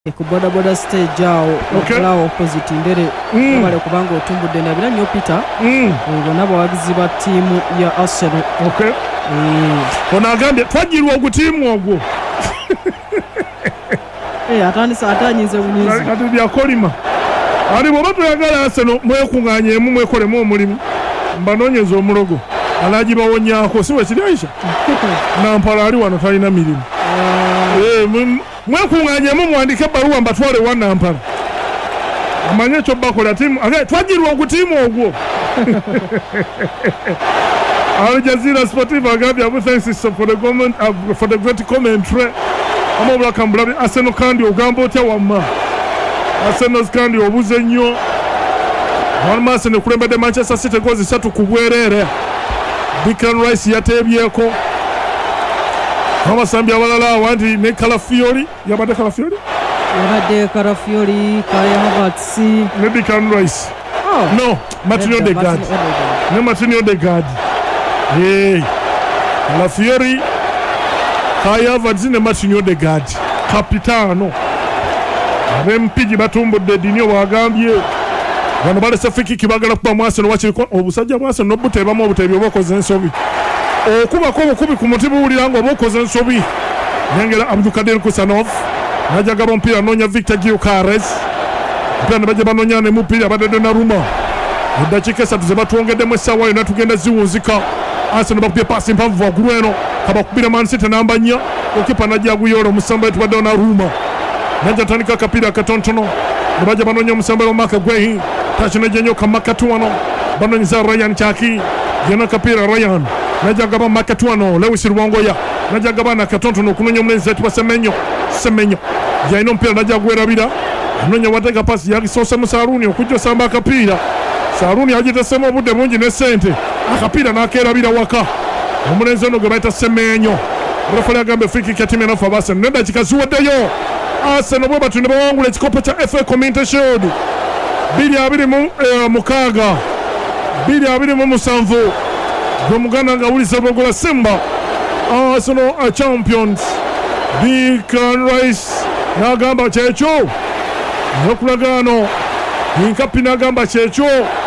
ku boda stage awo okulawo opposite ndere bale kubanga otumbudde nabira nnyo Peter bona abawagizi ba ttiimu ya Arsenal. Ono agambye twajirwa ogutiimu ogwo atanyize bunyizi kati byakolima ali bwoba toyagala Arsenal mwekunganyemu mwekolemu omulimu mbanoonyeza omulogo alagibawonyaako si wekiri Aisha Nampala ali wano talina mirimu mwekunganyemu mwandike ebbaluwa mbatwale wa Nampala amanye ekyo bakola tiimu twajirwa ogutiimu ogwo Al Jazeera Sportiva agambye abu thanks for the great commentary amabula kambulabi Arsenal kandi ogamba otya wamma Arsenal kandi obuze nnyo Walimu Arsenal kulembedde Manchester City gozi 3 ku bwereere Declan Rice yateebyeko abasambi abalala awanti ne Calafiori yabadde Calafiori Kaya Havertz ne Declan Rice no Martin Odegaard ne Martin Odegaard Calafiori Kaya Havertz ne Martin Odegaard kapitano abempigi batumbudde Dinio bagambye bano balese fiki kibagala kuba mwase no wakiriko obusajja bwase no butebamu obutebi obokoze ensobi okubako obukubi ku muti buwulira nga obokoze ensobi nyengera Abdulkadir Kusanov najagaba mpira nonya Victor Gyökeres mpira baje banonya ne mupira badede na Ruma eddakiika 3 ze batwongeddemu essaawa yonna tugenda ziwunzika Arsenal bakubye pasi mpanvu waggulu eno kabakubira Man City namba 4 okipa najja guyola omusamba wetu badde na Ruma najja tandika kapira katontono baje banonya omusamba wa Mark Guehi tachine nyo kamakatuano banonyiza Ryan Chaki yena kapira Ryan najja gaba makatuano Lewis Rwangoya najja gaba na katontono kunonya omulenzi wetu Semenyo yaino mpira najja gwerabira anonya wateka pasi yaki sosa musaruni okujja samba kapira Saruni agitasema obudde bungi ne sente akapira nakerabira waka omulenzi ono gwe bayita Semenyo refa agambe free kick ya timu ya Fabasa nenda kikazuwaddeyo Arsenal bwe batunde bawangula ekikopo kya FA Community Shield 2-6 2-7 Gomuganda ngawuliza bogola Simba Arsenal are champions Declan Rice nagamba kyekyo nokulagano Inkapi nagamba kyekyo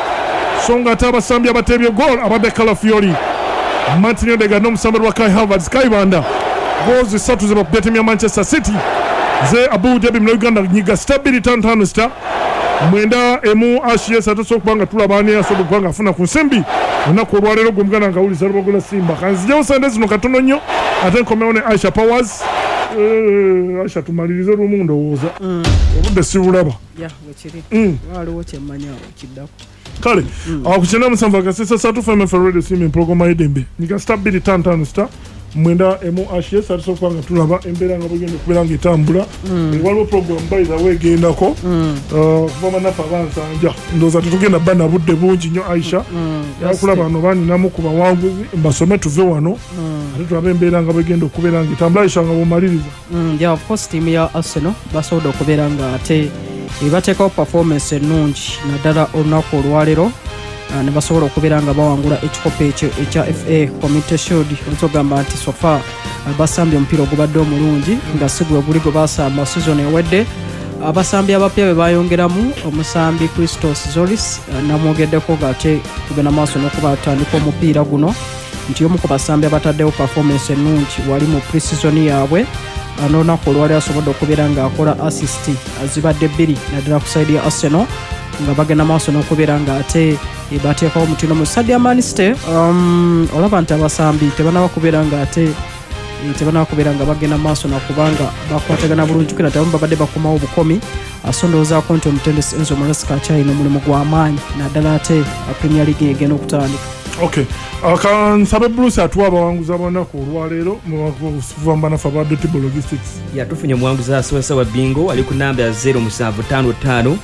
songa tabasambi abatebye goal abadde Calafiori Martin Odegaard n'omusambi wa Kai Havertz Kaibanda goals 3 ze bakubye timu ya Manchester City ze Abu Dhabi mu Uganda nyiga stability ntano star mwenda emu ashies ataso kubanga tulabani asobo kubanga afuna ku nsimbi onako olwalero gumugana ngawuliza lubogola Simba kanzije usande zino katono nnyo ate nkomeone Aisha Powers Aisha tumalirize rumundo woza obudde sibulaba wekiri waliwo kyemmanyawo kiddako kale akukyenda musanvu agasesa satu FM for radio streaming program edembe nyiga stability ntano star mwenda emu ashies ataso kubanga tulaba embera nga bugende kubera nga etambula waliwo program by the way gendako kuva nafa bansanja ndoza tutugenda bana budde bungi nnyo Aisha yakulaba bano baninamu ku bawanguzi mbasome tuve wano ate tulabe embera nga bugende okubeera nga etambula Aisha nga bumaliriza of course team ya Arsenal basobola okubeera nga ate bateekawo performance ennungi naddala olunaku olwalero ne basobola okubeera nga bawangula ekikopo ekyo ekya FA Community Shield okugamba nti sofa basambye omupiira ogubadde omulungi nga sigwe guli gwe basamba season ewedde abasambi abapya be bayongeramu omusambi Christos Zoris namwogeddeko ng'ate tugenda maaso n'okuba atandika omupiira guno nti omu ku basambi abataddewo performance ennungi wali mu pre-season yaabwe n'olunaku olwali asobodde okubeera ng'akola assist azibadde 2 naddala ku side ya Arsenal nga bagenda maaso n'okubeera ng'ate bateekawo omutindo mu Sadio Mane olaba nti abasambi tebanaba kubeera ng'ate tebanaba kubeera nga bagenda maaso nakubanga bakwatagana bulungi kwera tabamu babadde bakomawo obukomi asondoozaako nti omutendesi Enzo Maresca akyalina omulimu gw'amaanyi naddala ate Premier League egenda okutandika. Okay. Kansabe Bruce atuwa abawanguza abanaku olwaleero muvamba nafa ba Dotable Logistics. Tufunye omuwanguzi asoosa wa bingo ali ku namba ya 0755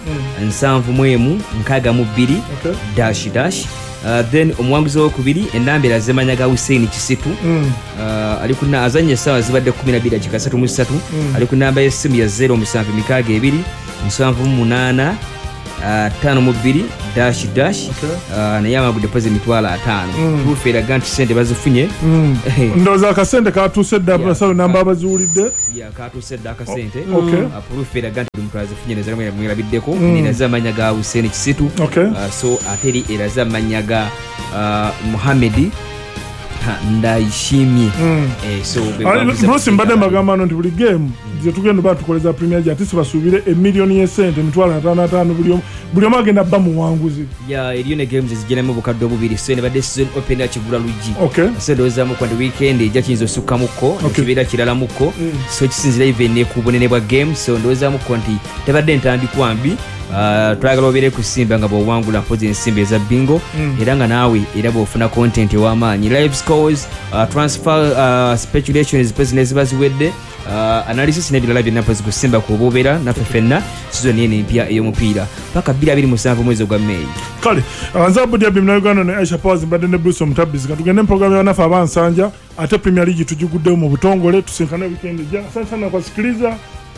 716 -. Then omuwanguzi w'okubiri enamba Zemanyaga Hussein Kisitu ali ku azanye sawa zibadde 12:33 ali ku namba y'essimu ya 0762 78 52-, naye amagudde pozi emitwalo 5 proof eraga nti sente bazifunye ndowooza akasente katuuse dda abasawo namba abaziwulidde katuuse dda akasente proof eraga nti buli muntu azifunye nezalamu mwerabiddeko neraza amanya ga Hussein Kisitu so ate eri eraza amanya ga Muhamedi ndayishimye Bruce mbadde mbagamba nti buli game gye tugenda batukoleza Premier League ate sibasuubire $1 million yesente $55 buli omu agenda bba muwanguzi eriyo ne games ezigiramu obukadde obubiri so ne badde season open yakigula luggi so ndowoozamu kwa weekend ejja kiyinza osukkamukko ekibeera kiralamuko so kisinzira even ne ku bunene bwa game so ndowoozamuko nti tebadde ntandikwa mbi twagala obeere ku Simba nga bw'owangula mpozi ensimbi eza bingo era nga naawe era bw'ofuna content ew'amaanyi live scores transfer speculations pezi ziba ziwedde analysis n'ebirala byonna mpozi ku Simba kuba obeera naffe ffenna season eno empya ey'omupiira paka 27 mwezi ogwa May kale nze Abudi Abim na Uganda ne Aisha Powers mbadde ne Bruce Omutabbizi katugende program yonaffe abansanja ate Premier League tugiguddewo mu butongole tusinkane weekend ejja asante sana kwasikiriza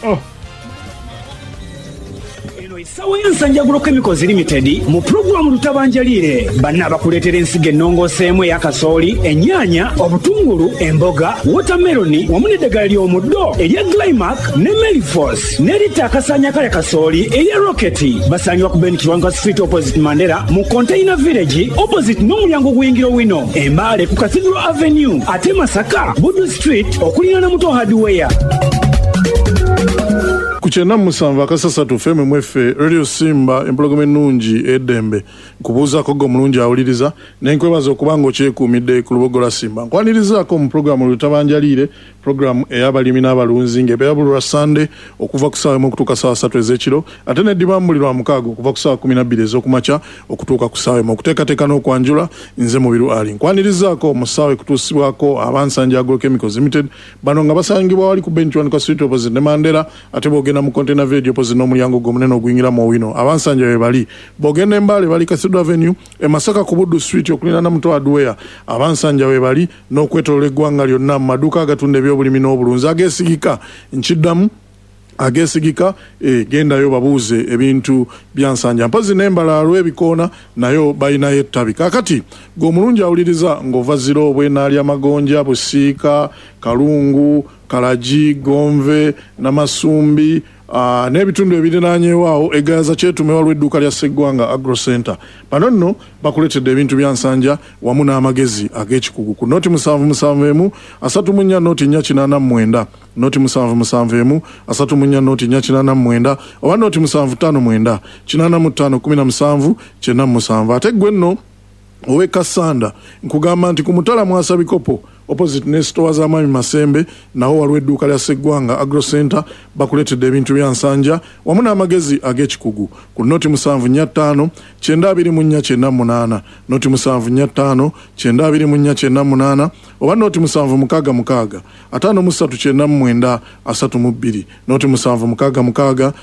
Sawa Nsanja Agro Chemicals Limited mu programu Lutabanjalire banna bakuletera ensigo ennongoseemu ey'akasooli, ennyaanya, obutungulu, emboga, watermelon wamu n'eddagala ly'omuddo erya Glymac ne Melifos n'eritta akasanya kale kasooli erya Rocket basangibwa ku Ben Kiwanga Street opposite Mandela mu Container Village opposite n'omulyango gw'ingiro wino Embaale ku Cathedral Avenue ate Masaka Budu Street okuliraana Muto Hardware. Kuchena musanva akasasatu feme mwefe Radio Simba empologome nungi edembe kubuuza ko mulungi awuliriza nenkwebaza okubanga okyekuumidde ku lubogo lwa Simba nkwanirizako mu programu Lutabanjalire programu eyabalimi n'abalunzi ng'ebeera Sunday okuva ku ssaawa emu okutuuka ssaawa 3 ez'ekiro ate n'eddibambulirwa mukaaga okuva ku ssaawa 12 ez'okumakya okutuuka ku ssaawa emu okuteekateeka n'okwanjula nze Mubiru Ali nkwanirizako mu ssaawa ekutuusibwako abansanja Agro Chemicals Limited bano nga basangibwa wali ku Benchwan Street opposite ne Mandela ate bogenda mu Container Village opposite n'omulyango gw'omunene oguyingira mu wino abansanja be bali bogenda Embaale bali Cathedral Avenue e Masaka ku Buddu Street okuliraana Muto Hardware abansanja be bali n'okwetoloola eggwanga lyonna mu maduuka agatunda ebyobulimi n'obulunzi ageesigika nkiddamu ageesigika gendayo babuuze ebintu byansanja mpozi n'embalaalo ebikoona nayo balinayo ettabi kakati ng'omulungi awuliriza ng'ova ziro obwenaalya magonja busiika kalungu Kalaji Gomve n'amasumbi n'ebitundu ebiriraanyeewaawo egayaza kyetume waliwo edduuka lya Sseggwanga Agro Center bano nno bakuletedde ebintu byansanja wamu n'amagezi ag'ekikugu ku noti 771 34 noti 489 noti 771 34 noti 489 oba noti 759 85 17 97 ate gwe nno owe Kasanda nkugamba nti ku Mutala mwasa bikopo opposite ne store z'amaanyi Masembe nawo waliwo edduuka lya Sseggwanga Agro Center bakuletedde ebintu byansanja wamu n'amagezi ag'ekikugu ku noti 745 92498 noti 745 92498 oba noti 766 5399 32 noti 766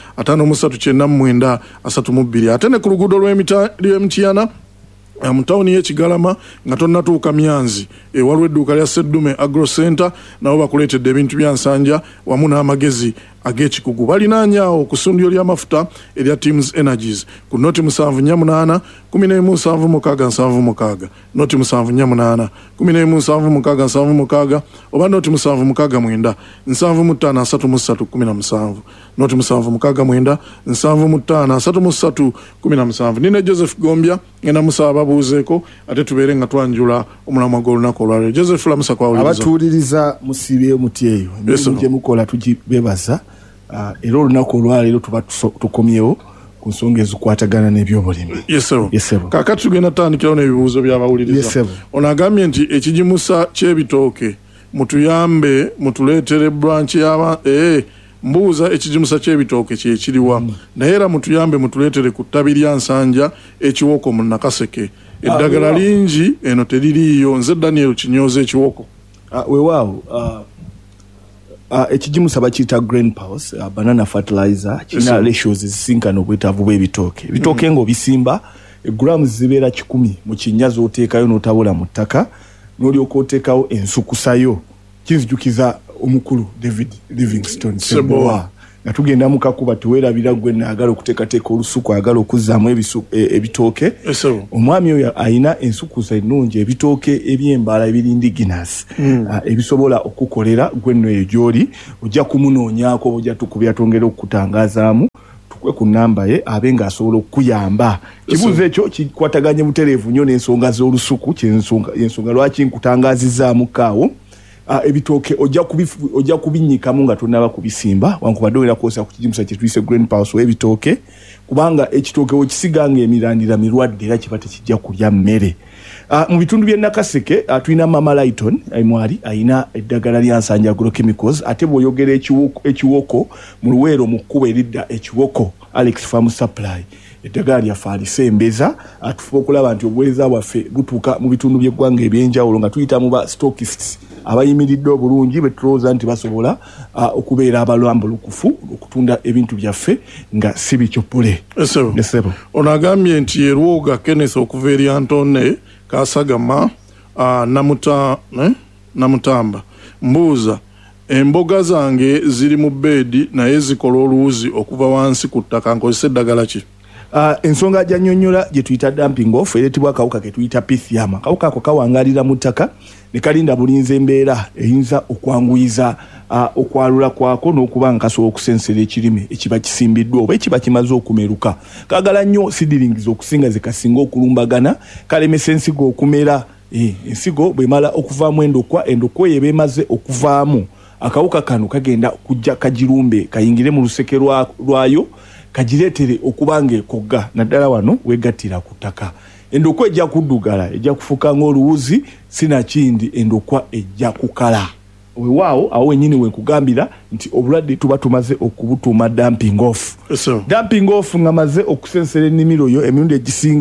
5399 32 ate ne ku luguudo lw'Emitiana mutawuni y'Ekigalama nga tonnatuuka Myanzi waliwo edduuka lya Seddume Agro Center nabo bakuleetedde ebintu byansanja wamu n'amagezi ag'ekikugu balinaanyaawo ku ssundiro ly'amafuta erya Teams Energies ku noti 748 117676 noti 748 117676 oba noti 769 75317 noti 769 75317 nine Joseph Gombya ngenda musaba babuuzeeko ate tubeere nga twanjula omulamwa gw'olunaku olwaleero Joseph lamusa kwawuliriza abatuuliriza musibe muti eyo gye mukola tugibebaza era olunaku olwaleero tuba tukomyewo ku nsonga ezikwatagana n'ebyobulimi. Kaakati tugenda tutandikirawo n'ebibuuzo by'abawuliriza. Ono agambye nti ekigimusa ky'ebitooke mutuyambe mutuleetere branch mbuuza ekigimusa ky'ebitooke kyekiriwa naye era mutuyambe mutuleetere ku ttabi lya Nsanja ekiwoko mu Nakaseke eddagala lingi eno teririiyo nze Daniel Kinyoze ekiwoko weewaawo ekigimusa bakiyita green pulse banana fertilizer kina ratios zisinkana obwetaavu bw'ebitooke ebitooke ng'obisimba grams zibeera 10 mu kinyazo oteekayo n'otabula mu ttaka n'olyoka oteekawo ensukusayo kinzijukiza omukulu David Livingstone Sebowa nga tugenda mu kakuba teweerabira gwe naagala okuteekateeka olusuku agala okuzzaamu ebitooke omwami oyo ayina ensukusa ennungi ebitooke eby'embaala ebirindiginasi ebisobola okukolera gwe nno eyo gy'oli ojja kumunoonyaako ojja tukubya twongera okukutangazaamu tukwe ku nnamba ye abe ng'asobola okukuyamba kibuuzo ekyo kikwataganye butereevu nnyo n'ensonga z'olusuku ensonga lwaki nkutangazizaamu kaawo ebitooke ojja kubinyikamu nga tonaba kubisimba wankubadde oyina kwosa ku kijimusa kye tuyise green pulse w'ebitooke kubanga ekitooke wekisiganga emirandira mirwadde era kiba tekijja kulya mmere mu bitundu by'e Nakaseke tulina Mama Lighton mwali ayina eddagala lya Nsanja Agrochemicals ate bw'oyogera ekiwoko mu Luweero mu kkubo eridda ekiwoko Alex Farm Supply eddagala lyaffe alisembeza atufuba okulaba nti obuweereza bwaffe butuuka mu bitundu by'eggwanga eby'enjawulo nga tuyita mu ba stockists abayimiridde obulungi betulowooza nti basobola okubeera abalambulukufu okutunda ebintu byaffe nga si bikyopule. Ono agambye nti Yerwoga Kenneth okuva eri Antone Kasagama Namutamba mbuuza emboga zange ziri mu beedi naye zikola oluwuzi okuva wansi ku ttaka nkozesa eddagala ki? Ensonga gy'annyonnyola gye tuyita dumping off ereetebwa akawuka ke tuyita Pythium. Akawuka ako kawangalira mu ttaka ne kalinda bulinzi embeera eyinza okwanguyiza okwalula kwako n'okuba nga kasobola okusensera ekirime ekiba kisimbiddwa oba ekiba kimaze okumeruka. Kaagala nnyo seedlings okusinga ze kasinga okulumbagana kalemesa ensigo okumera. Ensigo bw'emala okuvaamu endokwa eyo eba emaze okuvaamu akawuka kano kagenda kujja kagirumbe kayingire mu luseke lwayo kagireetere okuba ng'ekogga naddala wano weegattira ku ttaka. Endokwa ejja kuddugala ejja kufuuka ng'oluwuzi sinakindi endokwa ejja kukala. Weewaawo awo wennyini wenkugambira nti obulwadde tuba tumaze okubutuuma dumping off. Dumping off nga maze okusensera ennimiro yo emirundi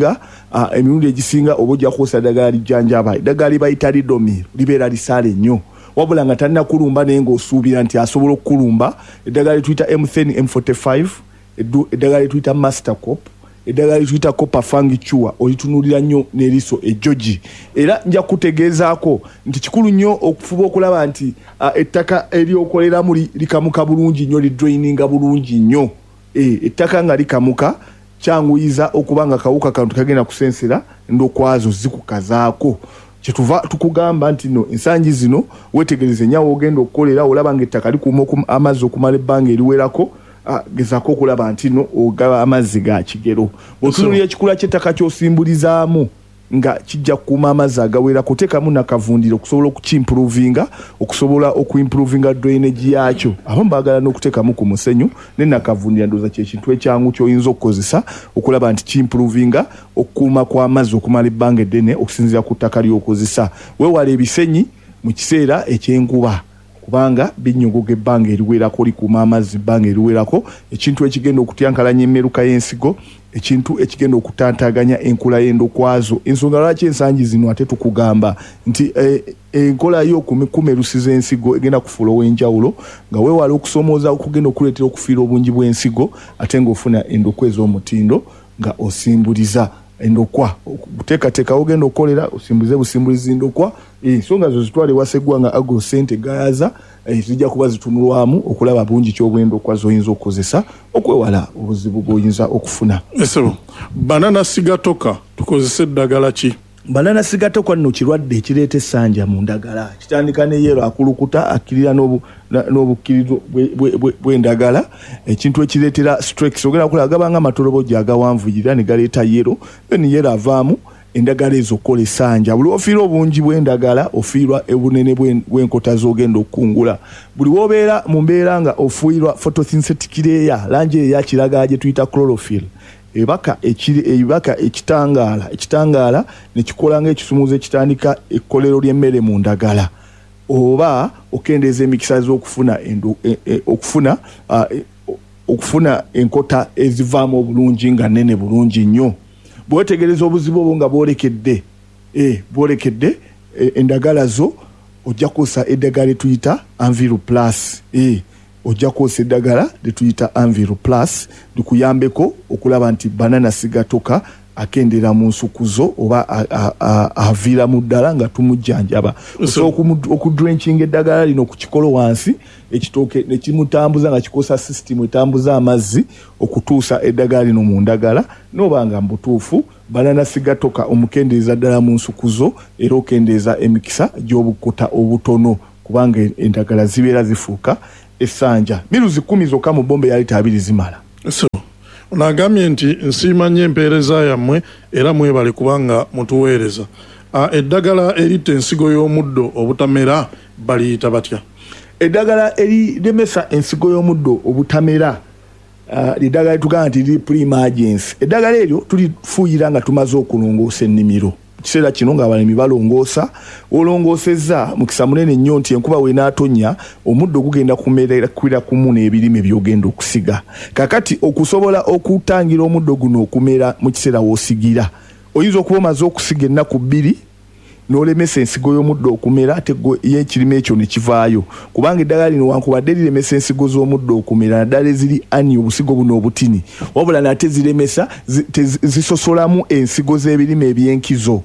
egisinga oba ojja kukozesa eddagala lijjanjaba eddagala libayita Lidomir libeera lisaale nnyo wabula nga talina kulumba naye ng'osuubira nti asobola okukulumba eddagala lituyita M10 M45 eddagala lituyita Mastercop eddagala lituyita Copper Fungicure olitunuulira nnyo n'eriiso ejjogi era nja kutegeezaako nti kikulu nnyo okufuba okulaba nti ettaka eryokoleramu likamuka bulungi nnyo lidraininga bulungi nnyo ettaka nga likamuka kyanguyiza okuba nga kawuka kano tekagenda kusensera endokwazo zikukazaako kyetuva tukugamba nti no ensangi zino wetegereze nyawo ogenda okukolera olaba ng'ettaka likuuma amazzi okumala ebbanga eriwerako gezaako okulaba nti no ogaba amazzi ga kigero bw'otunuulira ekikula ky'ettaka ky'osimbulizaamu nga kijja kukuuma amazzi agawerako teekamu nakavundiro okusobola okukimprovinga okusobola okuimprovinga drainage yakyo abamu baagala n'okuteekamu ku musenyu ne nakavundira ndowooza kyekintu ekyangu ky'oyinza okukozesa okulaba nti kimprovinga okukuuma kw'amazzi okumala ebbanga eddene okusinziira ku ttaka ly'okozesa weewala ebisenyi mu kiseera eky'enkuba kubanga binnyogoga ebbanga eriwerako likuuma amazzi ebbanga eriwerako ekintu ekigenda okutyankalanya emmeruka y'ensigo ekintu ekigenda okutantaganya enkula y'endokwazo ensonga lwaki ensangi zino ate tukugamba nti enkola y'okumerusiza ensigo egenda kufuula ow'enjawulo nga weewala okusomooza okugenda okuleetera okufiira obungi bw'ensigo ate ng'ofuna endokwa ez'omutindo nga osimbuliza endokwa okuteekateeka ogenda okukolera osimbulize busimbulizi ndokwa ensonga zo zitwale waseggwanga agro sente gayaza zijja kuba zitunulwamu okulaba bungi ky'obwendokwa zoyinza okukozesa okwewala obuzibu bw'oyinza okufuna. Banana sigatoka tukozesa eddagala ki? Banana sigatoka nno kirwadde ekireeta essanja mu ndagala kitandika ne yero akulukuta akkirira n'obukkirizo bw'endagala ekintu ekireetera stress ogenda okulaba gabanga amatolobojja agawanvuyira ne galeeta yero then yero avaamu endagala ezo okukola essanja buli ofiirwa obungi bw'endagala ofiirwa ebunene bw'enkota z'ogenda okukungula buli w'obeera mu mbeera nga ofuirwa photosynthetic layer langi eya kiragala gye tuyita chlorophyll ebaka ekitangaala ne kikola ng'ekisumuuzo ekitandika ekkolero ly'emmere mu ndagala oba okendeeza emikisa okufuna enkota ezivaamu obulungi nga nnene bulungi nnyo bwetegereza obuzibu obwo nga bwolekedde endagala zo ojja kukosa eddagala lyetuyita Anviru Plus ojja kukosa eddagala lyetuyita Anviru Plus likuyambeko okulaba nti banana sigatoka akendera mu nsukuzo oba avira mu ddala nga tumujjanjaba okudrenching eddagala lino ku kikolo wansi ekitooke ne kimutambuza nga kikosa system etambuza amazzi okutuusa eddagala lino mu ndagala n'oba nga mbutuufu banana sigatoka omukendeeza ddala mu nsukuzo era okendeeza emikisa gy'obukuta obutono kubanga endagala zibeera zifuuka essanja miruzi 10 zokka mu bombe ya lita 2 zimala. Onagambye nti nsiima nnyo empeereza yammwe era mwebale kubanga mutuweereza. Eddagala erita ensigo y'omuddo obutamera baliyita batya? Eddagala eriremesa ensigo y'omuddo obutamera eddagala litugamba nti liri pre-emergency. Eddagala eryo tulifuuyira nga tumaze okulongoosa ennimiro. Kiseera kino ng'abalimi balongoosa olongoosezza mukisa munene nnyo nti enkuba weenaatonya omuddo gugenda kumerera kumu n'ebirime by'ogenda okusiga. Kakati okusobola okutangira omuddo guno okumera mu kiseera w'osigira oyinza okuba omaze okusiga ennaku 2 n'olemesa ensigo y'omuddo okumera ate y'ekirime ekyo ne kivaayo kubanga eddagala lino wankubadde liremesa ensigo z'omuddo okumera naddala eziri ani obusigo buno obutini wabula nate ziremesa zisosolamu ensigo z'ebirime eby'enkizo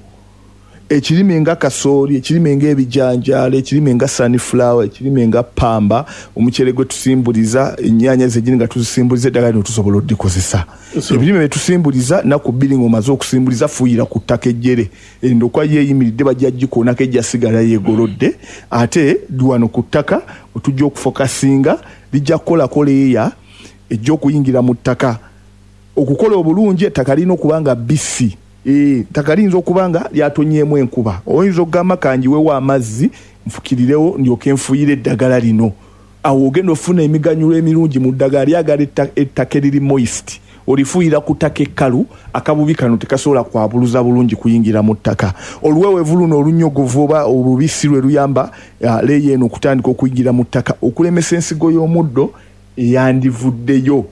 ekirime nga kasooli ekirime nga ebijanjaalo ekirime nga sunflower ekirime nga pamba omukyere gwe tusimbuliza ennyaanya zegini nga tuzisimbuliza eddagala lino tusobola oddikozesa ebirime bye tusimbuliza naku 2 ng'omaze okusimbuliza fuuyira ku ttaka ejjere endokwa yeeyimiridde bajja gikoonako ejja sigala yeegolodde ate wano ku ttaka otujja okufokasinga lijja kukolako leeya ejja okuyingira mu ttaka okukola obulungi ettaka lirina okuba nga bisi ttaka liyinza okuba nga lyatonyeemu enkuba oyinza okugamba kanjiwewo amazzi nfukirirewo ndyoke nfuyire eddagala lino awo ogenda ofuna emiganyulo emirungi mu ddagala lyagala ettaka eriri moist olifuuyira ku ttaka ekkalu akabubi kano tekasobola kwabuluza bulungi kuyingira mu ttaka oluwewevu luno olunyogovu oba olubisi lwe luyamba leeya eno okutandika okuyingira mu ttaka okulemesa ensigo y'omuddo eyandivuddeyo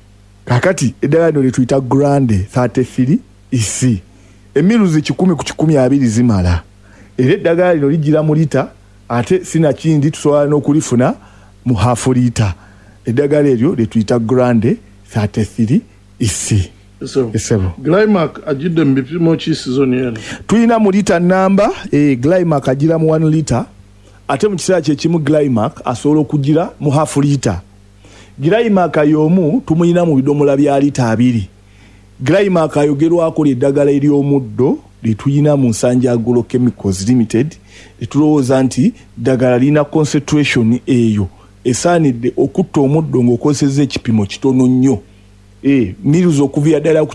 kakati eddagala lino lyetuyita grande 33 isi emiruzi 10 ku 120 zimala era eddagala lino lijira mu lita ate sinakindi tusobola n'okulifuna mu half lita eddagala eryo lyetuyita grande 33 isi. Glymac ajidde mu bipimo ki sizoni eno? Tulina mu lita namba Glymac agira mu 1 lita ate mu kiseera kyekimu Glymac asobola okugira mu half lita. Glymac y'omu tumuyina mu bidomola bya lita 2. Glymac ayogerwako eddagala ery'omuddo lituyina mu Nsanja Agrochemicals Limited litulowooza nti ddagala lina concentration eyo esaanidde okutta omuddo ng'okozesezza ekipimo kitono nnyo miruzi okuvira ddala ku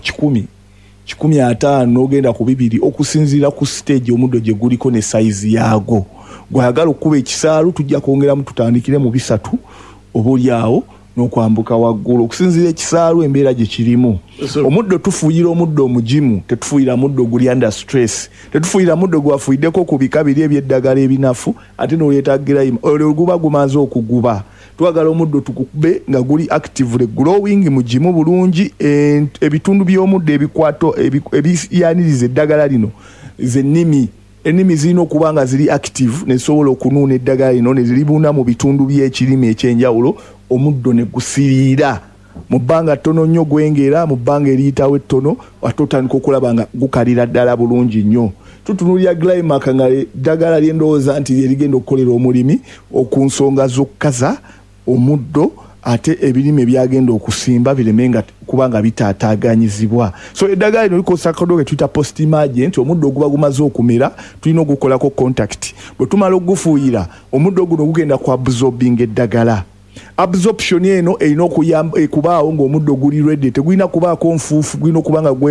1,5 n'ogenda ku 2 okusinziira ku stage omuddo gye guliko ne size yaago gwayagala okuba ekisaalu tujja kwongeramu tutandikire mu 3 oboolyawo n'okwambuka waggulu okusinziira ekisaalu embeera gye kirimu omuddo tufuuyira omuddo omugimu tetufuuyira muddo guli under stress tetufuuyira muddo gwafuuyiddeko ku bika biri ebyeddagala ebinafu ate n'oyeetagira olwo guba gumaze okuguba twagala omuddo tukube nga guli actively growing mugimu bulungi ebitundu by'omuddo ebikwato ebiyaniriza eddagala lino ennimi zirina okuba nga ziri active nezisobola okunuuna eddagala lino ne ziribuna mu bitundu by'ekirime ekyenjawulo omuddo ne gusiriira mu bbanga ttono nnyo gwengera mu bbanga eriyitawo ettono ate otandika okulaba nga gukalira ddala bulungi nnyo. Tutunuulira Glymac nga eddagala lyendowooza nti lyerigenda okukolera omulimi ku nsonga z'okukaza omuddo ate ebirime byagenda okusimba bireme nga kubanga bitaataaganyizibwa. So eddagala lino likosa akadobo ke tuyita post emergent omuddo oguba gumaze okumera tulina ogukolako contact bwe tumala ogufuuyira omuddo guno gugenda ku absorbing eddagala. Absorption eno erina okubaawo ng'omuddo guli ready tegulina kubaako nfuufu gulina okuba nga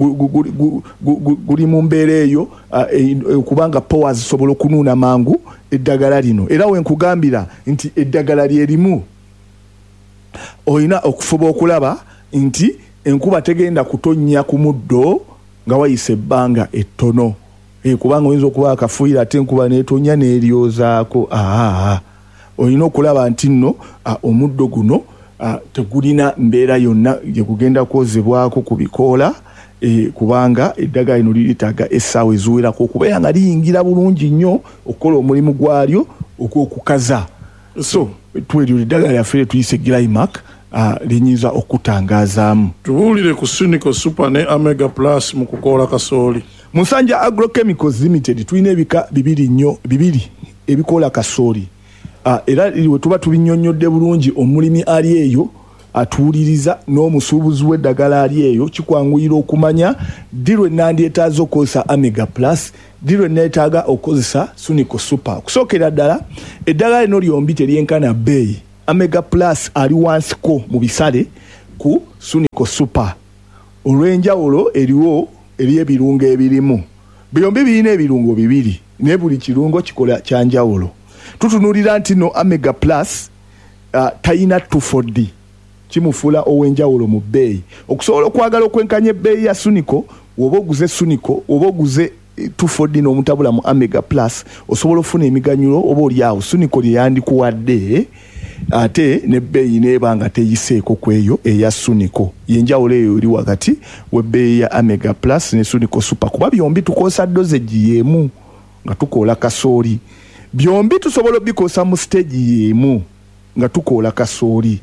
guli mu mbeera eyo kubanga powers zisobola okunuuna mangu eddagala lino era wenkugambira nti eddagala lyerimu olina okufuba okulaba nti enkuba tegenda kutonnya ku muddo nga wayise ebbanga ettono kubanga oyinza okuba akafuuyira ate enkuba neetonya n'eryozaako olina okulaba nti nno omuddo guno tegulina mbeera yonna gye gugenda kwozebwako ku bikoola kubanga eddagala lino liritaaga essaawa eziwerako okubeera nga liyingira bulungi nnyo okukola omulimu gwalyo ogw'okukaza. So twelyo eddagala lyaffe lyetuyise Glymac linyiza okutangazaamu. Tubuulire ku Sunico Super ne Omega Plus mu kukola kasooli. Musanja Agrochemicals Limited tulina ebika bibiri ebikola kasooli. Era we tuba tubinnyonnyodde bulungi omulimi ali eyo atuuliriza n'omusuubuzi w'eddagala ali eyo kikwanguyira okumanya dirwe nandiyetaaza okukozesa Omega Plus, dirwe neetaaga okukozesa Sunico Super. Okusookera ddala eddagala lino lyombi teryenkana bbeeyi. Omega Plus ali wansiko mu bisale ku Sunico Super. Olw'enjawulo eriwo eby'ebirungo ebirimu. Byombi birina ebirungo bibiri naye buli kirungo kikola kyanjawulo. Tutunulira nti no Omega Plus tayina 2,4D kimufuula ow'enjawulo mu bbeeyi. Okusobola okwagala okwenkanya ebbeeyi ya Sunico, woba oguze Sunico oba oguze 2,4D n'omutabula mu Omega Plus, osobola ofuna emiganyulo oba oliawo Sunico lye yandikuwadde ate n'ebbeeyi neeba nga teyiseeko ku eyo eya Sunico. Yenjawulo eyo eri wakati w'ebbeeyi ya Omega Plus ne Sunico Super, kuba byombi tukozesa dosage y'emu nga tukola kasooli. Byombi tusobola obikosa mu stage y'emu nga tukola kasooli.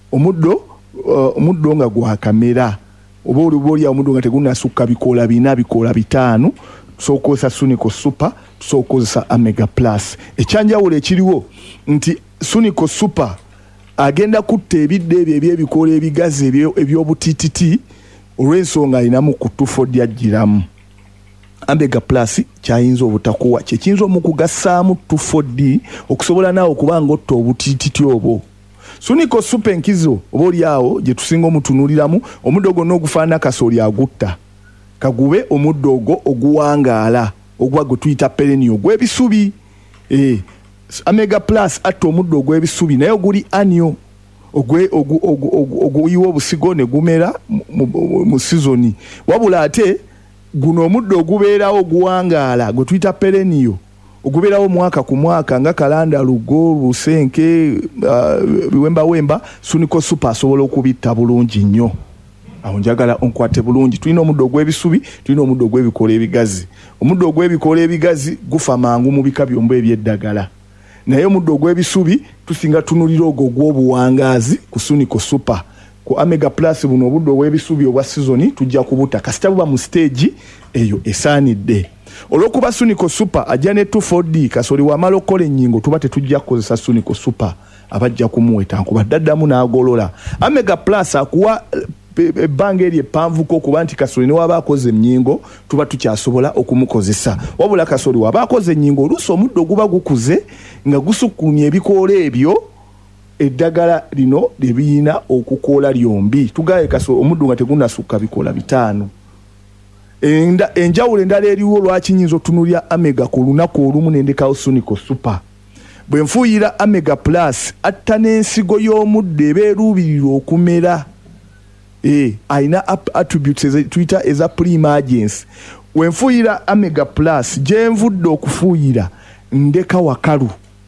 Omuddo nga gwa kamera oba oli omuddo nga tegunasukka bikoola 4 bikoola 5, tusokozesa Sunico Super, tusokozesa Omega Plus. Ekyanjawulo ekiriwo nti Sunico Super agenda kutta ebidde ebyo eby'ebikoola ebigazi eby'obutititi olw'ensonga alinamu ku 2,4D agiramu. Omega Plus kyayinza obutakuwa kyekiyinza omukugassaamu 2,4D okusobola naawe okuba ng'otta obutititi obwo. Sunico Super enkizo oba oliawo gye tusinga omutunuliramu omuddo gonna ogufaanana kasooli agutta kagube omuddo ogwo oguwangaala ogwa gwe tuyita perennial gw'ebisubi. Omega Plus atta omuddo ogw'ebisubi naye oguli annual oguyiwa obusigo ne gumera mu sizoni, wabula ate guno omuddo ogubeerawo oguwangaala gwe tuyita perennial ogubeerawo mwaka ku mwaka nga kalanda, lugo, lusenke, biwembawemba, Sunico Super asobola okubitta bulungi nnyo. Awo njagala onkwate bulungi. Tulina omuddo ogw'ebisubi, tulina omuddo ogw'ebikoola ebigazi. Omuddo ogw'ebikoola ebigazi gufa mangu mu bika byombi eby'eddagala. Naye omuddo ogw'ebisubi tusinga tunulira ogwo gw'obuwangaazi ku Sunico Super. Ku Omega Plus buno obuddo obw'ebisubi obwa sizoni tujja kubutta kasita buba mu stage eyo esaanidde. Olwokuba Sunico Super ajja ne 2,4D kasooli wamala okukola ennyingo tuba tetujja kukozesa Sunico Super abajja kumuweta nkuba ddaddamu n'agolola. Omega Plus akuwa ebbanga eri eppanvuko okuba nti kasooli ne waba akoze ennyingo tuba tukyasobola okumukozesa, wabula kasooli waba akoze ennyingo oluusi omuddo guba gukuze nga gusukkulumya ebikoola ebyo eddagala lino lye biyina okukoola lyombi. Tugaye kasooli omuddo nga tegunasukka bikoola 5. Enjawulo endala eriwo lwaki nyinza otunulya Omega ku lunaku olumu nendekawo Sunico Super. Bwe nfuuyira Omega Plus atta n'ensigo y'omuddo eba eruubirira okumera. Aina attributes Twitter eza pre-emergence. We nfuuyira Omega Plus gye nvudde okufuuyira ndeka wakalu,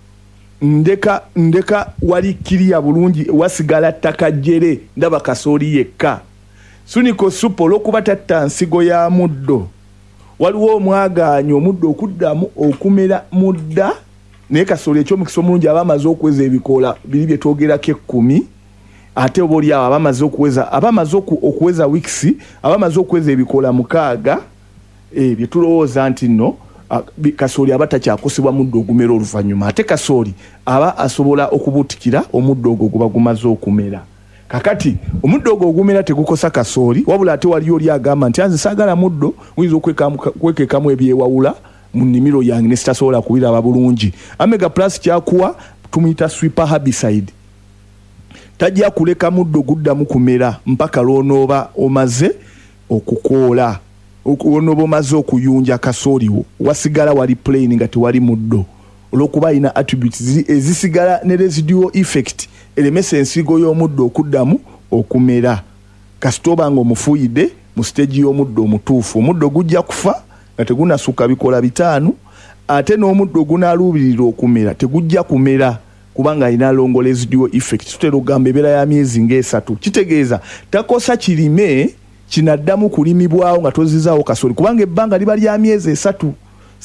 ndeka walikiriya bulungi wasigala ttaka jjere ndaba kasooli yekka. Sunico Super olw'okuba tatta nsigo ya muddo waliwo omwagaanyo omuddo okuddamu okumera mudda, naye kasooli ekyomukisa omulungi aba amaze okuweza ebikoola biri bye twogerako 10, ate oba oliawo aba amaze okuweza weeks, aba amaze okuweza ebikoola 6 bye tulowooza nti nno kasooli aba takyakosebwa muddo ogumera oluvannyuma, ate kasooli aba asobola okubutikira omuddo ogwo guba gumaze okumera. Kakati omuddo ogwo ogumera tegukosa kasooli, wabula ate waliyo oli agamba nti anze saagala muddo oyinza okwekekamu ebyewawula mu nnimiro yange ne sitasobola kubiraba bulungi. Omega Plus kyakuwa tumuyita sweeper herbicide. Tajja kuleka muddo guddamu kumera mpaka lw'onooba omaze okukoola, lw'onooba omaze okuyunja kasooli wo wasigala wali plain nga tewali muddo, olw'okuba alina attributes ezisigala ne residual effect elemesa ensigo y'omuddo okuddamu okumera. Kasita oba nga omufuuyidde mu stage y'omuddo omutuufu, omuddo gujja kufa nga tegunasukka bikoola 5, ate n'omuddo gunaaluubirira okumera tegujja kumera kubanga alina longo residual effect. Tutera okugamba ebeera ya myezi nga3, kitegeeza takosa kirime kinaddamu kulimibwawo nga tozizaawo kasooli kubanga ebbanga liba lya myezi 3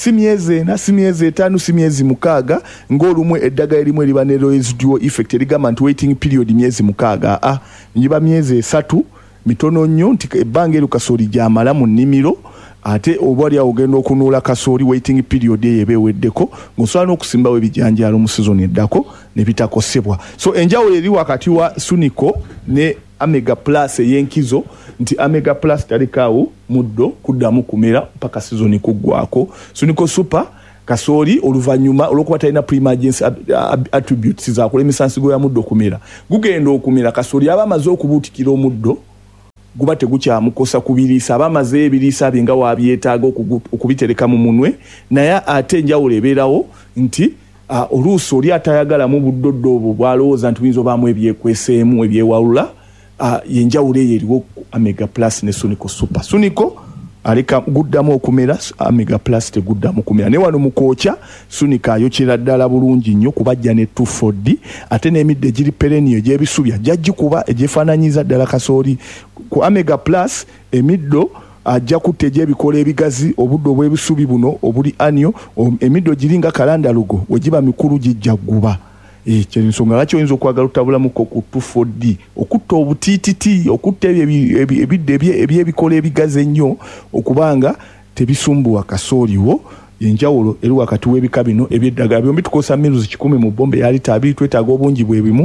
si myezi 4 si myezi 5 si myezi 6 ng'olumu eddagala erimu eriba ne residual effect erigamba nti waiting period myezi 6 njiba myezi 3 mitono nnyo nti ebbanga eryo kasooli gyamala mu nnimiro ate oba ali ogenda okunuula kasooli waiting period eyo ebeeweddeko ng'osobola n'okusimbawo ebijanjaalo mu season eddako ne bitakosebwa. So enjawulo eri wakati wa Sunico ne Omega Plus ey'enkizo nti Omega Plus talekaawo muddo kuddamu kumera mpaka season kuggwako. Sunico Super kasooli oluvannyuma olw'okuba talina pre-emergency attributes za kulemesa nsigo ya muddo kumera gugenda okumera kasooli aba amaze okubuutikira omuddo guba tegukyamukosa kubiriisa aba amaze ebiriisa bye nga waabyetaaga okubitereka mu munwe naye ate enjawulo ebeerawo nti oluusi oli atayagala mu buddoddo obwo bwalowooza nti buyinza obaamu ebyekweseemu ebyewalula yenjawulo eyo eriwo Omega Plus ne Sunico Super. Sunico aleka guddamu okumera, Omega Plus teguddamu kumera. Ne wano mukocha Sunico ayokera ddala bulungi nnyo kubajja ne 240 ate n'emidde egiri perennial gy'ebisubya jagikuba egyefaananyiza ddala kasooli. Ku Omega Plus emiddo ajja kuteje ebikola ebigazi obuddo obw'ebisubi buno obuli anyo emiddo giringa kalandalugo wegiba mikulu gijja guba. Kye nsonga lwaki oyinza okwagala otabulamuko ku 240 okutta obutiititi okutta ebidde ebyebikola ebigazi ennyo okubanga tebisumbuwa kasooliwo. Enjawulo eri wakati w'ebika bino ebyeddagala byombi tukosa miruzi 10 mu bombe ya lita 2 twetaaga obungi bwebimu